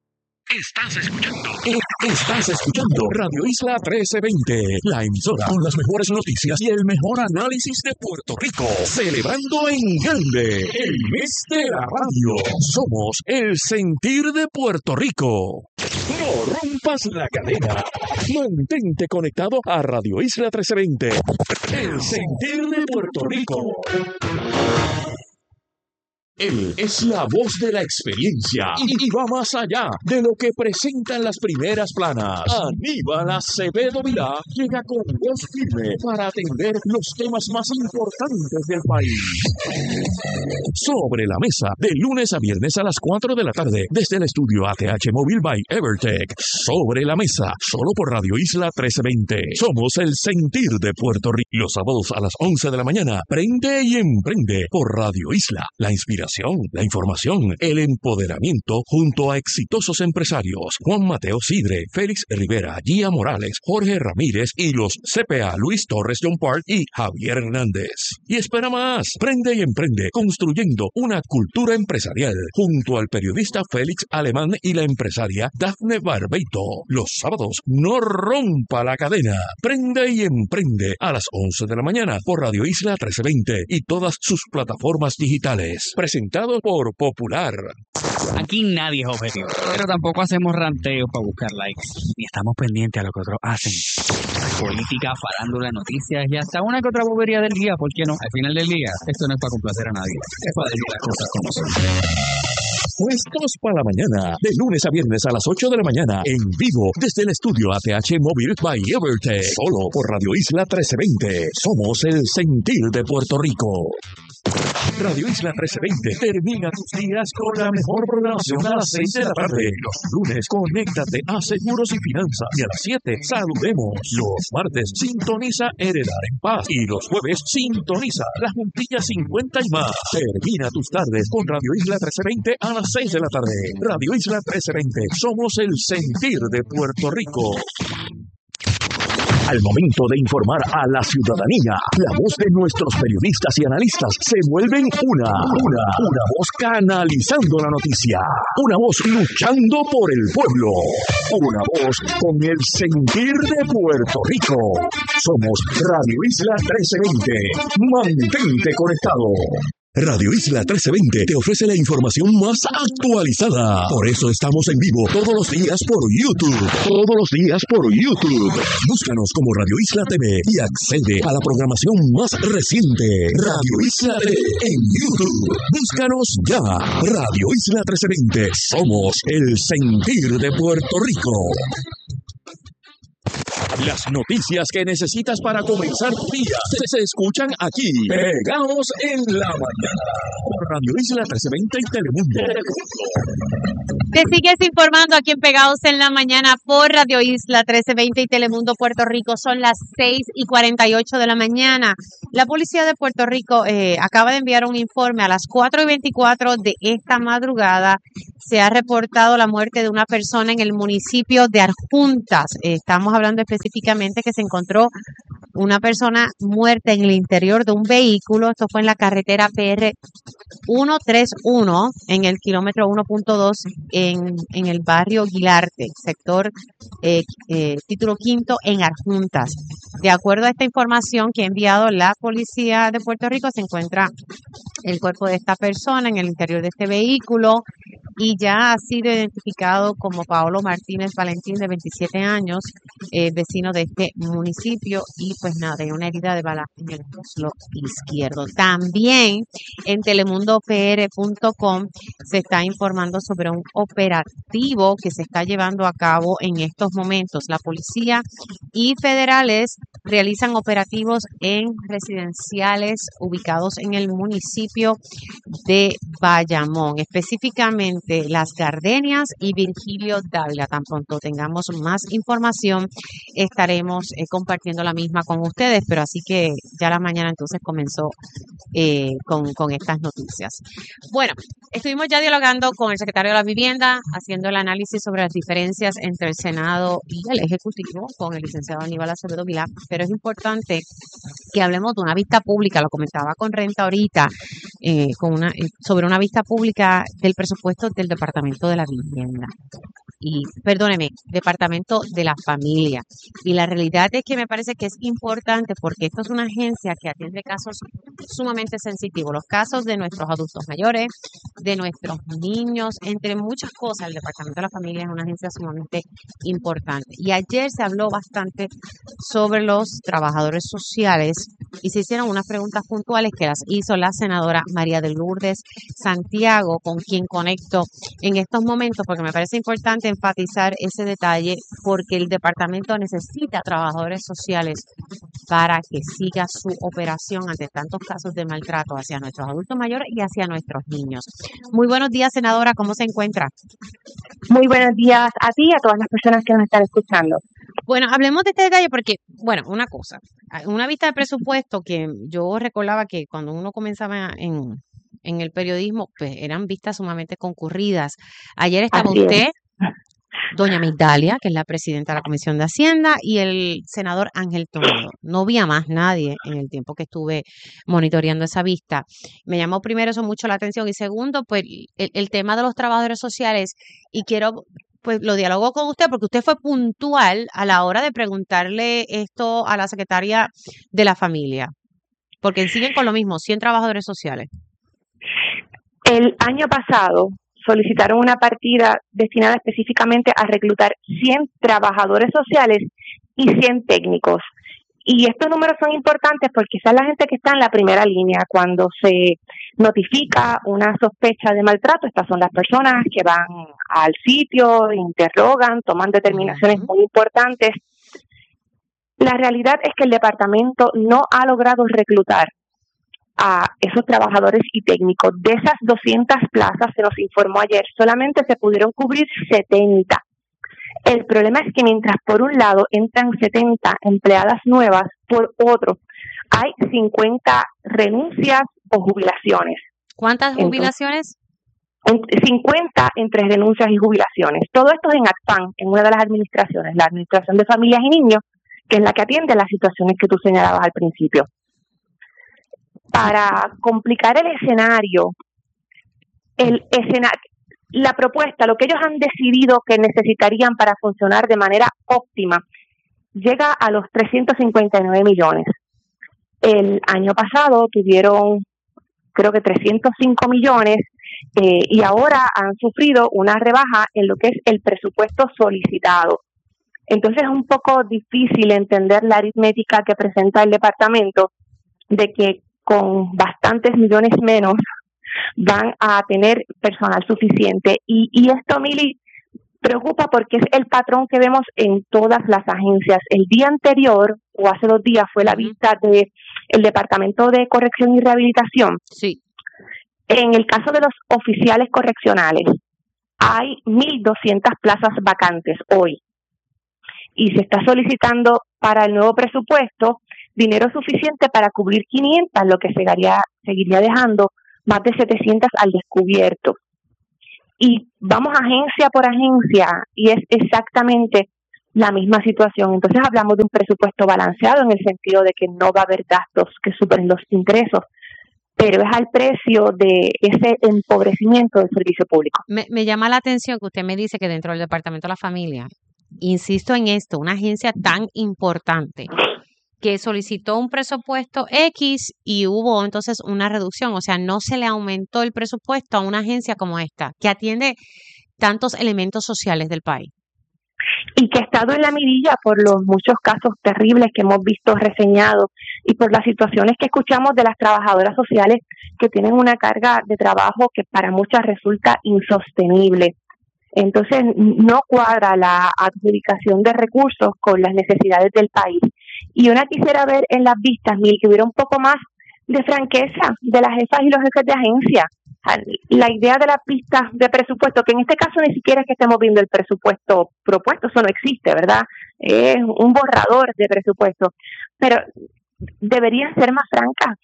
Estás escuchando Radio Isla 1320, la emisora con las mejores noticias y el mejor análisis de Puerto Rico. Celebrando en grande el mes de la radio. Somos el sentir de Puerto Rico. No rompas la cadena. Mantente conectado a Radio Isla 1320, el sentir de Puerto Rico. Él es la voz de la experiencia y va más allá de lo que presentan las primeras planas. Aníbal Acevedo Vilá llega con voz firme para atender los temas más importantes del país. Sobre la mesa, de lunes a viernes a las 4 de la tarde, desde el estudio ATH Móvil by Evertech. Sobre la mesa, solo por Radio Isla 1320. Somos el sentir de Puerto Rico. Los sábados a las 11 de la mañana, prende y emprende por Radio Isla. La inspiración, la información, el empoderamiento junto a exitosos empresarios Juan Mateo Sidre, Félix Rivera, Gia Morales, Jorge Ramírez y los CPA Luis Torres John Park y Javier Hernández. Y espera más, prende y emprende construyendo una cultura empresarial junto al periodista Félix Alemán y la empresaria Dafne Barbeito. Los sábados no rompa la cadena, prende y emprende a las 11 de la mañana por Radio Isla 1320 y todas sus plataformas digitales. Presentado por Popular. Aquí nadie es objetivo, pero tampoco hacemos ranteos para buscar likes, ni estamos pendientes a lo que otros hacen. Política, farándula, noticias y hasta una que otra bobería del día, ¿por qué no? Al final del día, esto no es para complacer a nadie, es para decir las cosas como son. Puestos para la mañana, de lunes a viernes a las 8 de la mañana, en vivo desde el estudio ATH Móvil by Evertech, solo por Radio Isla 1320. Somos el sentir de Puerto Rico. Radio Isla 1320 termina tus días con la mejor programación a las 6 de la tarde. Los lunes, conéctate a Seguros y Finanzas y a las 7, saludemos. Los martes, sintoniza Heredar en Paz y los jueves, sintoniza La Juntilla 50 y más. Termina tus tardes con Radio Isla 1320 a las 6 de la tarde. Radio Isla 1320, somos el sentir de Puerto Rico. Al momento de informar a la ciudadanía, la voz de nuestros periodistas y analistas se vuelven una voz canalizando la noticia, una voz luchando por el pueblo, una voz con el sentir de Puerto Rico. Somos Radio Isla 1320. Mantente conectado. Radio Isla 1320 te ofrece la información más actualizada. Por eso estamos en vivo todos los días por YouTube. Búscanos como Radio Isla TV y accede a la programación más reciente. Radio Isla TV en YouTube. Búscanos ya. Radio Isla 1320. Somos el sentir de Puerto Rico. Las noticias que necesitas para comenzar tu día se escuchan aquí, pegados en la mañana, por Radio Isla 1320 y Telemundo. Te sigues informando aquí en Pegados en la Mañana por Radio Isla 1320 y Telemundo Puerto Rico. Son las 6:48 de la mañana. La Policía de Puerto Rico acaba de enviar un informe a las 4:24 de esta madrugada. Se ha reportado la muerte de una persona en el municipio de Adjuntas. Estamos hablando específicamente que se encontró una persona muerta en el interior de un vehículo. Esto fue en la carretera PR 131 en el kilómetro 1.2 en el barrio Guilarte, sector título quinto en Adjuntas. De acuerdo a esta información que ha enviado la Policía de Puerto Rico, se encuentra el cuerpo de esta persona en el interior de este vehículo y ya ha sido identificado como Paolo Martínez Valentín, de 27 años, vecino de este municipio, y pues nada, hay una herida de bala en el muslo izquierdo. También en telemundopr.com se está informando sobre un operativo que se está llevando a cabo en estos momentos. La policía y federales realizan operativos en residenciales ubicados en el municipio de Bayamón, específicamente Las Gardenias y Virgilio Dávila. Tan pronto tengamos más información, estaremos compartiendo la misma con ustedes, pero así que ya la mañana entonces comenzó con estas noticias. Bueno, estuvimos ya dialogando con el secretario de la Vivienda, haciendo el análisis sobre las diferencias entre el Senado y el Ejecutivo, con el licenciado Aníbal Acevedo Vilá, pero es importante que hablemos de una vista pública. Lo comentaba con Renta ahorita, sobre una vista pública del presupuesto del Departamento de la Vivienda. Y, perdóneme, Departamento de la Familia. Y la realidad es que me parece que es importante porque esto es una agencia que atiende casos sumamente sensitivos, los casos de nuestros adultos mayores, de nuestros niños, entre muchas cosas. El Departamento de la Familia es una agencia sumamente importante. Y ayer se habló bastante sobre los trabajadores sociales y se hicieron unas preguntas puntuales que las hizo la senadora María de Lourdes Santiago, con quien conecto en estos momentos, porque me parece importante enfatizar ese detalle, porque el departamento necesita trabajadores sociales para que siga su operación ante tantos casos de maltrato hacia nuestros adultos mayores y hacia nuestros niños. Muy buenos días, senadora, ¿cómo se encuentra? Muy buenos días a ti y a todas las personas que nos están escuchando. Bueno, hablemos de este detalle porque, bueno, una cosa, una vista de presupuesto que yo recordaba que cuando uno comenzaba en el periodismo, pues eran vistas sumamente concurridas. Ayer estaba usted, doña Migdalia, que es la presidenta de la Comisión de Hacienda, y el senador Ángel Toledo. No vi a más nadie en el tiempo que estuve monitoreando esa vista. Me llamó primero eso mucho la atención y segundo, pues el tema de los trabajadores sociales, y quiero, pues lo dialogo con usted porque usted fue puntual a la hora de preguntarle esto a la secretaria de la Familia, porque siguen con lo mismo, 100 trabajadores sociales. El año pasado solicitaron una partida destinada específicamente a reclutar 100 trabajadores sociales y 100 técnicos. Y estos números son importantes porque esa es la gente que está en la primera línea cuando se notifica una sospecha de maltrato. Estas son las personas que van al sitio, interrogan, toman determinaciones muy importantes. La realidad es que el departamento no ha logrado reclutar a esos trabajadores y técnicos. De esas 200 plazas, se nos informó ayer, solamente se pudieron cubrir 70. El problema es que mientras por un lado entran 70 empleadas nuevas, por otro hay 50 renuncias o jubilaciones. ¿Cuántas jubilaciones? 50 entre renuncias y jubilaciones. Todo esto es en ACFAN, en una de las administraciones, la Administración de Familias y Niños, que es la que atiende las situaciones que tú señalabas al principio. Para complicar el escenario, la propuesta, lo que ellos han decidido que necesitarían para funcionar de manera óptima, llega a los 359 millones. El año pasado tuvieron, creo que 305 millones, y ahora han sufrido una rebaja en lo que es el presupuesto solicitado. Entonces es un poco difícil entender la aritmética que presenta el departamento de que con bastantes millones menos van a tener personal suficiente. Y esto, Mili, preocupa porque es el patrón que vemos en todas las agencias. El día anterior, o hace 2 días, fue la vista del Departamento de Corrección y Rehabilitación. Sí. En el caso de los oficiales correccionales, hay 1.200 plazas vacantes hoy. Y se está solicitando para el nuevo presupuesto dinero suficiente para cubrir 500, lo que seguiría dejando más de 700 al descubierto. Y vamos agencia por agencia y es exactamente la misma situación. Entonces hablamos de un presupuesto balanceado en el sentido de que no va a haber gastos que superen los ingresos, pero es al precio de ese empobrecimiento del servicio público. Me llama la atención que usted me dice que dentro del Departamento de la Familia, insisto en esto, una agencia tan importante que solicitó un presupuesto X y hubo entonces una reducción, o sea, no se le aumentó el presupuesto a una agencia como esta, que atiende tantos elementos sociales del país. Y que ha estado en la mirilla por los muchos casos terribles que hemos visto reseñados y por las situaciones que escuchamos de las trabajadoras sociales que tienen una carga de trabajo que para muchas resulta insostenible. Entonces, no cuadra la adjudicación de recursos con las necesidades del país. Y una quisiera ver en las vistas, Mil, que hubiera un poco más de franqueza de las jefas y los jefes de agencia. La idea de las vistas de presupuesto, que en este caso ni siquiera es que estemos viendo el presupuesto propuesto, eso no existe, ¿verdad? Es un borrador de presupuesto. Pero deberían ser más francas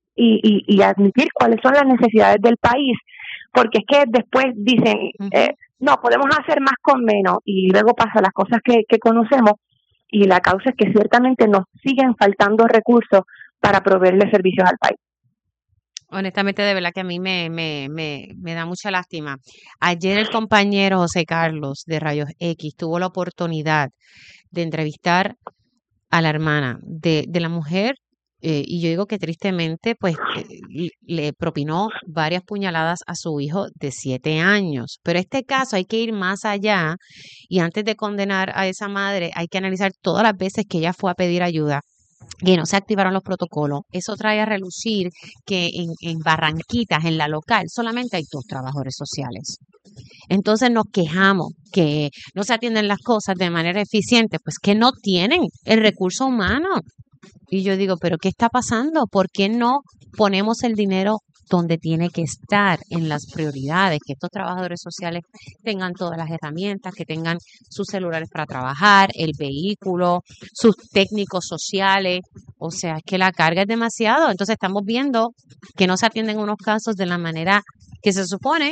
y admitir cuáles son las necesidades del país, porque es que después dicen, no, podemos hacer más con menos, y luego pasan las cosas que conocemos, y la causa es que ciertamente nos siguen faltando recursos para proveerle servicios al país. Honestamente, de verdad que a mí me da mucha lástima. Ayer el compañero José Carlos de Rayos X tuvo la oportunidad de entrevistar a la hermana de la mujer, y yo digo que tristemente pues le propinó varias puñaladas a su hijo de 7 años. Pero este caso hay que ir más allá, y antes de condenar a esa madre hay que analizar todas las veces que ella fue a pedir ayuda que no se activaron los protocolos. Eso trae a relucir que en Barranquitas, en la local, solamente hay 2 trabajadores sociales. Entonces nos quejamos que no se atienden las cosas de manera eficiente, pues que no tienen el recurso humano. Y yo digo, ¿pero qué está pasando? ¿Por qué no ponemos el dinero donde tiene que estar, en las prioridades? Que estos trabajadores sociales tengan todas las herramientas, que tengan sus celulares para trabajar, el vehículo, sus técnicos sociales. O sea, es que la carga es demasiado. Entonces estamos viendo que no se atienden unos casos de la manera que se supone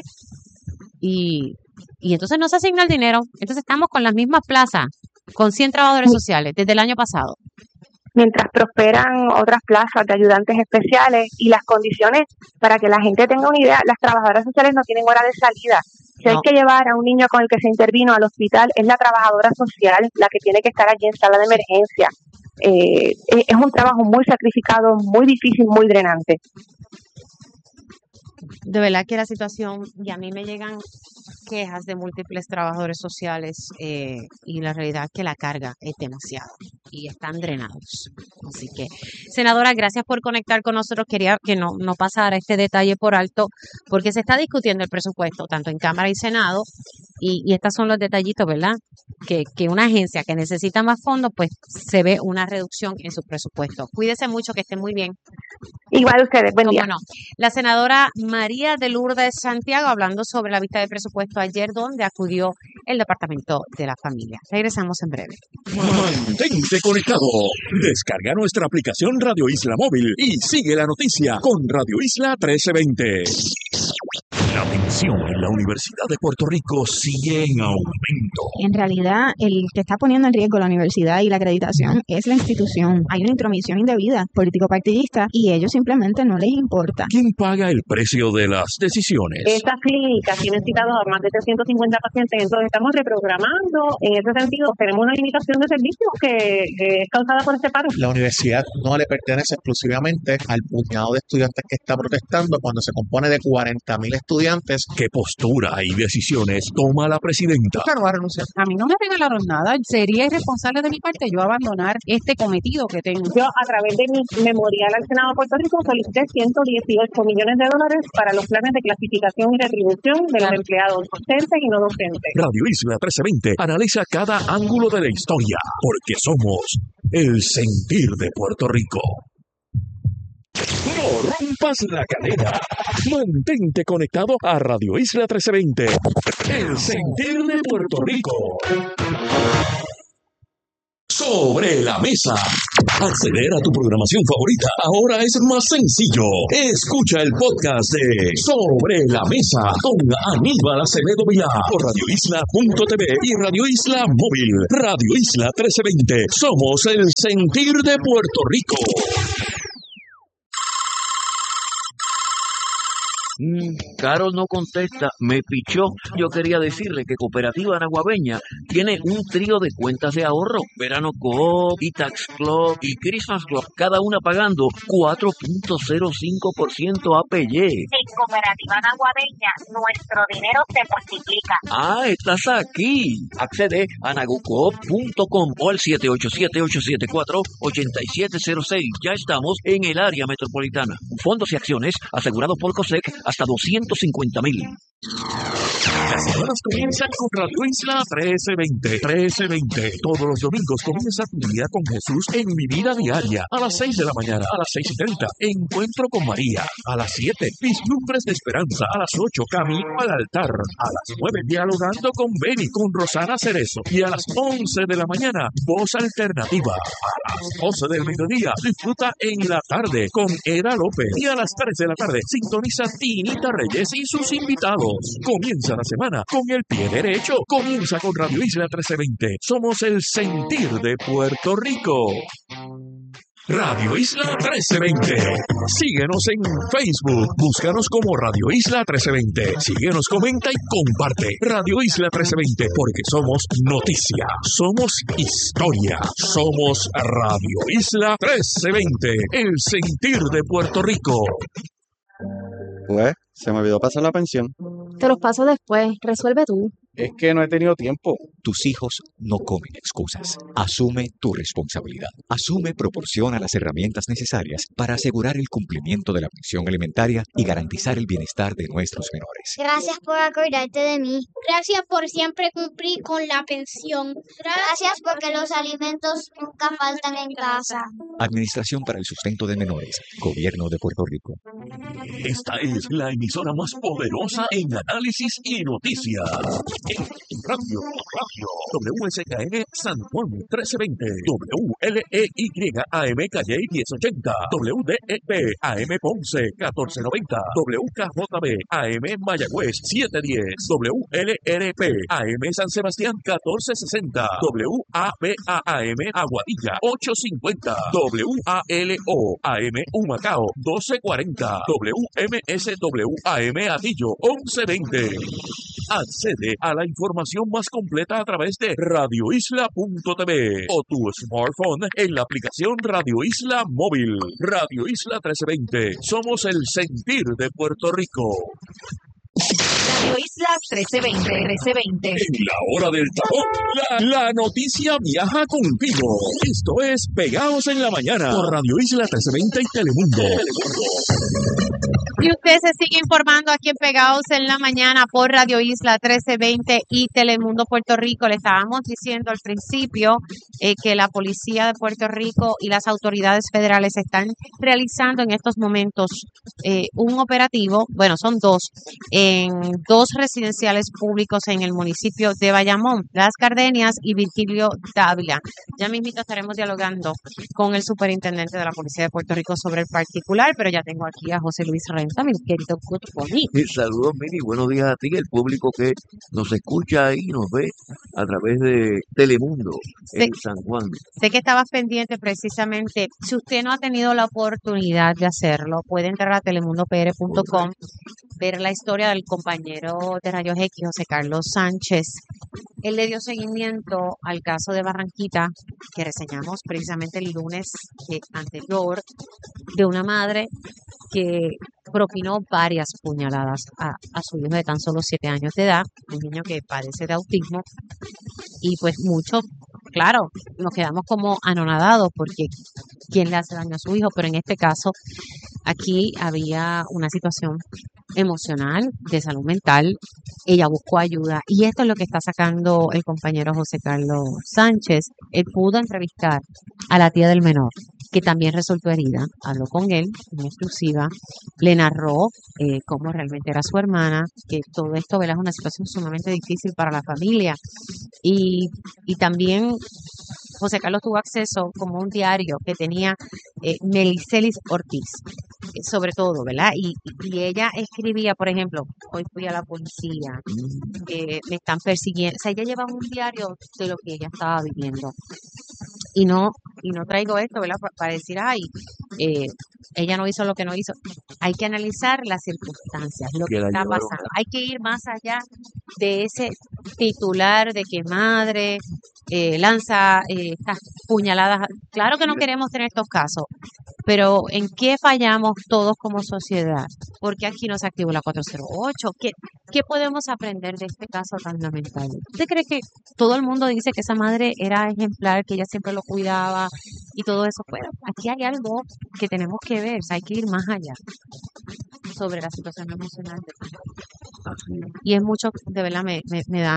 y entonces no se asigna el dinero. Entonces estamos con las mismas plazas, con 100 trabajadores sociales desde el año pasado. Mientras prosperan otras plazas de ayudantes especiales y las condiciones, para que la gente tenga una idea, las trabajadoras sociales no tienen hora de salida. Si hay que llevar a un niño con el que se intervino al hospital, es la trabajadora social la que tiene que estar allí en sala de emergencia. Es un trabajo muy sacrificado, muy difícil, muy drenante. De verdad que la situación, y a mí me llegan quejas de múltiples trabajadores sociales, y la realidad es que la carga es demasiado y están drenados. Así que, senadora, gracias por conectar con nosotros. Quería que no pasara este detalle por alto, porque se está discutiendo el presupuesto tanto en Cámara y Senado, y estos son los detallitos, ¿verdad? Que una agencia que necesita más fondos, pues se ve una reducción en su presupuesto. Cuídese mucho, que estén muy bien. Igual ustedes, buen día. No. La senadora María de Lourdes Santiago hablando sobre la vista de presupuesto ayer, donde acudió el Departamento de la Familia. Regresamos en breve. Mantente conectado. Descarga nuestra aplicación Radio Isla Móvil y sigue la noticia con Radio Isla 1320. tensión en la Universidad de Puerto Rico sigue en aumento. En realidad, el que está poniendo en riesgo la universidad y la acreditación es la institución. Hay una intromisión indebida político-partidista y ellos simplemente no les importa. ¿Quién paga el precio de las decisiones? Estas clínicas tienen citados a más de 350 pacientes, entonces estamos reprogramando. En ese sentido, tenemos una limitación de servicios que es causada por este paro. La universidad no le pertenece exclusivamente al puñado de estudiantes que está protestando cuando se compone de 40,000 estudiantes. ¿Qué postura y decisiones toma la presidenta? Claro, va a renunciar. A mí no me regalaron nada. Sería irresponsable de mi parte yo abandonar este cometido que tengo. Yo, a través de mi memorial al Senado de Puerto Rico, solicité $118 millones para los planes de clasificación y retribución de los empleados docentes y no docentes. Radio Isla 1320 analiza cada ángulo de la historia, porque somos el sentir de Puerto Rico. No rompas la cadena. Mantente conectado a Radio Isla 1320, el sentir de Puerto Rico. Sobre la mesa. Acceder a tu programación favorita ahora es más sencillo. Escucha el podcast de Sobre la Mesa con Aníbal Acevedo Vilá por radioisla.tv y Radio Isla Móvil. Radio Isla 1320. Somos el sentir de Puerto Rico. Carol no contesta, me pichó. Yo quería decirle que Cooperativa Naguabeña tiene un trío de cuentas de ahorro. Verano Coop, Tax Club y Christmas Club, cada una pagando 4.05% APY. En Cooperativa Naguabeña, nuestro dinero se multiplica. Ah, estás aquí. Accede a nagucoop.com o al 787-874-8706. Ya estamos en el área metropolitana. Fondos y acciones asegurados por COSEC hasta 250,000. Las semanas comienzan con Radio Isla 1320. Todos los domingos comienza tu día con Jesús en Mi Vida Diaria. A las 6 de la mañana, a las 6:30, Encuentro con María. A las 7, Vislumbres de Esperanza. A las 8, Camino al Altar. A las 9, Dialogando con Beni, con Rosana Cerezo. Y a las 11 de la mañana, Voz Alternativa. A las 12 del mediodía, disfruta En la Tarde con Eda López. Y a las 3 de la tarde, sintoniza Tinita Reyes y sus invitados. Comienza la semana con el pie derecho. Comienza con Radio Isla 1320. Somos el sentir de Puerto Rico. Radio Isla 1320. Síguenos en Facebook. Búscanos como Radio Isla 1320. Síguenos, comenta y comparte. Radio Isla 1320, porque somos noticia, somos historia, somos Radio Isla 1320, el sentir de Puerto Rico. Pues, se me olvidó pasar la pensión. Te los paso después. Resuelve tú. Es que no he tenido tiempo. Tus hijos no comen excusas. Asume tu responsabilidad. Asume proporciona las herramientas necesarias para asegurar el cumplimiento de la pensión alimentaria y garantizar el bienestar de nuestros menores. Gracias por acordarte de mí. Gracias por siempre cumplir con la pensión. Gracias porque los alimentos nunca faltan en casa. Administración para el Sustento de Menores. Gobierno de Puerto Rico. Esta es la emisora más poderosa en análisis y noticias. Radio WSKN San Juan 1320, WLEY AM Calle 1080, WDEP AM Ponce 1490, WKJB AM Mayagüez 710, WLRP AM San Sebastián 1460, WAPA AM Aguadilla 850, WALO AM Humacao 1240, WMSW AM Atillo 1120. Accede a la información más completa a través de radioisla.tv o tu smartphone en la aplicación Radio Isla Móvil. Radio Isla 1320. Somos el sentir de Puerto Rico. Radio Isla 1320. En la hora del tapón, la noticia viaja contigo. Esto es Pegados en la Mañana por Radio Isla 1320 y Telemundo. Y usted se sigue informando aquí en Pegados en la Mañana por Radio Isla 1320 y Telemundo Puerto Rico. Le estábamos diciendo al principio que la Policía de Puerto Rico y las autoridades federales están realizando en estos momentos un operativo, bueno, son dos, en 2 residenciales públicos en el municipio de Bayamón, Las Gardenias y Virgilio Dávila. Ya mismito estaremos dialogando con el superintendente de la Policía de Puerto Rico sobre el particular, pero ya tengo aquí a José Luis Renta, mi querido Good Morning. Saludos, Miri, buenos días a ti, el público que nos escucha y nos ve a través de Telemundo en San Juan. Sé que estabas pendiente precisamente. Si usted no ha tenido la oportunidad de hacerlo, puede entrar a telemundopr.com, ver la historia del compañero de Rayos X, José Carlos Sánchez. Él le dio seguimiento al caso de Barranquita, que reseñamos precisamente el lunes anterior, de una madre que propinó varias puñaladas a su hijo de tan solo 7 años de edad, un niño que padece de autismo, y pues muchos, claro, nos quedamos como anonadados porque quién le hace daño a su hijo, pero en este caso aquí había una situación emocional, de salud mental, ella buscó ayuda y esto es lo que está sacando el compañero José Carlos Sánchez. Él pudo entrevistar a la tía del menor, que también resultó herida, habló con él en exclusiva, le narró cómo realmente era su hermana, que todo esto, ¿verdad?, es una situación sumamente difícil para la familia y también José Carlos tuvo acceso como un diario que tenía Melicelis Ortiz, sobre todo, ¿verdad? Y ella escribía, por ejemplo, hoy fui a la policía, me están persiguiendo. O sea, ella llevaba un diario de lo que ella estaba viviendo. Y no traigo esto, ¿verdad?, para decir, ella no hizo lo que no hizo. Hay que analizar las circunstancias, lo que está pasando. Hay que ir más allá de ese titular de que madre lanza estas puñaladas. Claro que no queremos tener estos casos, pero ¿en qué fallamos todos como sociedad? ¿Por qué aquí no se activó la 408? ¿Qué podemos aprender de este caso tan lamentable? ¿Usted cree que todo el mundo dice que esa madre era ejemplar, que ella siempre lo cuidaba y todo eso? Bueno, aquí hay algo que tenemos que ver, hay que ir más allá sobre la situación emocional de esa madre. Y es mucho, de verdad, me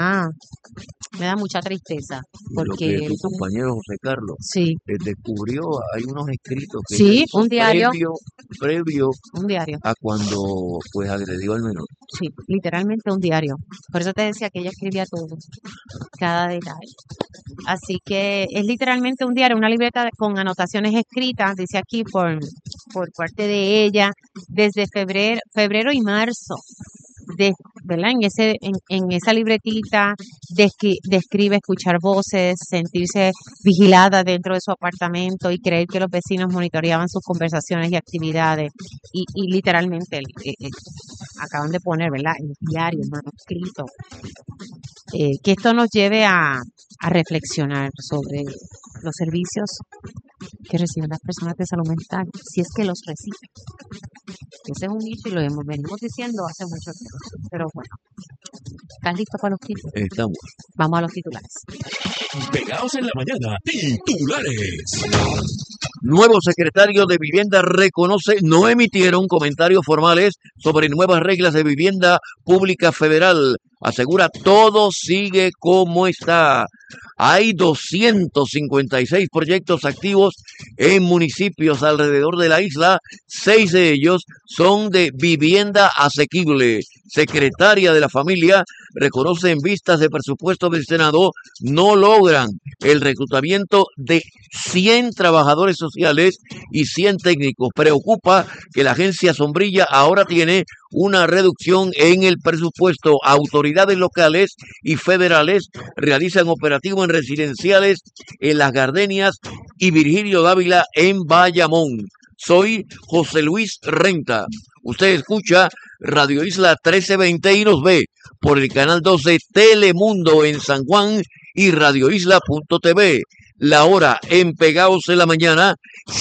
da mucha tristeza. Porque lo que tu compañero José Carlos descubrió, hay unos escritos que sí, un diario previo un diario a cuando pues agredió al menor. Sí, literalmente un diario. Por eso te decía que ella escribía todo, cada detalle. Así que es literalmente un diario, una libreta con anotaciones escritas, dice aquí, por parte de ella, desde febrero y marzo. ¿Verdad? En esa libretita describe escuchar voces, sentirse vigilada dentro de su apartamento y creer que los vecinos monitoreaban sus conversaciones y actividades. Y literalmente acaban de poner, ¿verdad?, el diario manuscrito. Que esto nos lleve a reflexionar sobre los servicios que reciben las personas de salud mental, si es que los reciben. Ese es un hecho y lo venimos diciendo hace mucho tiempo. Pero bueno, ¿estás listo para los títulos? Estamos. Vamos a los titulares. Pegados en la mañana, titulares. Nuevo secretario de Vivienda reconoce no emitieron comentarios formales sobre nuevas reglas de vivienda pública federal. Asegura todo sigue como está. Hay 256 proyectos activos en municipios alrededor de la isla. 6 de ellos son de vivienda asequible. Secretaria de la Familia reconoce en vistas de presupuesto del Senado no logran el reclutamiento de 100 trabajadores sociales y 100 técnicos. Preocupa que la agencia Sombrilla ahora tiene una reducción en el presupuesto. Autoridades locales y federales realizan operativos en residenciales en Las Gardenias y Virgilio Dávila en Bayamón. Soy José Luis Renta. Usted escucha Radio Isla 1320 y nos ve por el canal 12 Telemundo en San Juan y radioisla.tv. La hora en Pegados en la Mañana,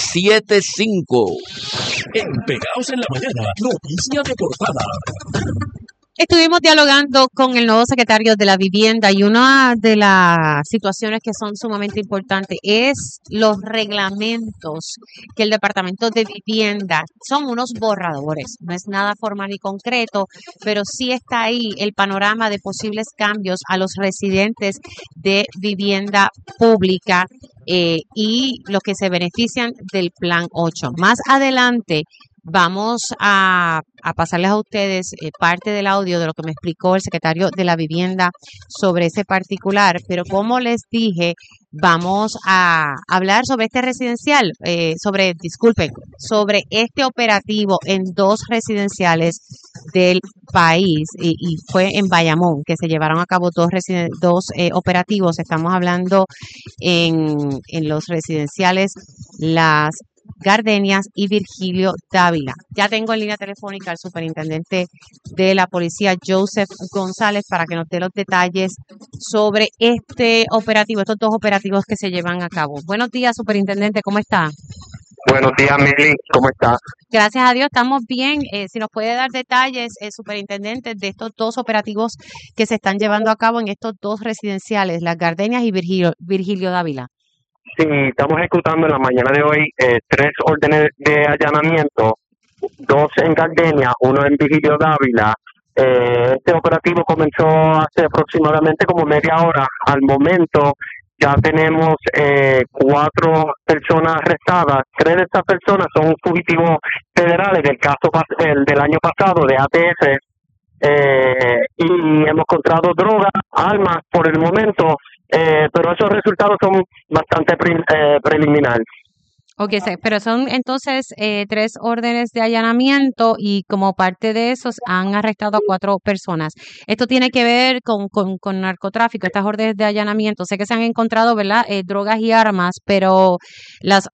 7:05. En Pegados en la Mañana, noticia de portada. Estuvimos dialogando con el nuevo secretario de la Vivienda y una de las situaciones que son sumamente importantes es los reglamentos que el Departamento de Vivienda, son unos borradores, no es nada formal y concreto, pero sí está ahí el panorama de posibles cambios a los residentes de vivienda pública y los que se benefician del Plan 8. Más adelante Vamos a pasarles a ustedes parte del audio de lo que me explicó el secretario de la Vivienda sobre ese particular, pero como les dije, vamos a hablar sobre este residencial, sobre este operativo en 2 residenciales del país y fue en Bayamón que se llevaron a cabo 2 operativos. Estamos hablando en los residenciales Las Gardenias y Virgilio Dávila. Ya tengo en línea telefónica al superintendente de la policía, Joseph González, para que nos dé los detalles sobre estos 2 operativos que se llevan a cabo. Buenos días, superintendente, ¿cómo está? Buenos días, Mili, ¿cómo está? Gracias a Dios, estamos bien. Si nos puede dar detalles, superintendente, de estos 2 operativos que se están llevando a cabo en estos 2 residenciales, Las Gardenias y Virgilio Dávila. Sí, estamos ejecutando en la mañana de hoy 3 órdenes de allanamiento, 2 en Gardenia, 1 en Virgilio Dávila. Este operativo comenzó hace aproximadamente como media hora. Al momento ya tenemos 4 personas arrestadas. 3 de estas personas son fugitivos federales del caso del año pasado de ATF. Y hemos encontrado drogas, armas por el momento, pero esos resultados son bastante preliminares. Ok, pero son entonces 3 órdenes de allanamiento y como parte de esos han arrestado a 4 personas. Esto tiene que ver con narcotráfico, estas órdenes de allanamiento. Sé que se han encontrado, ¿verdad? Drogas y armas, pero las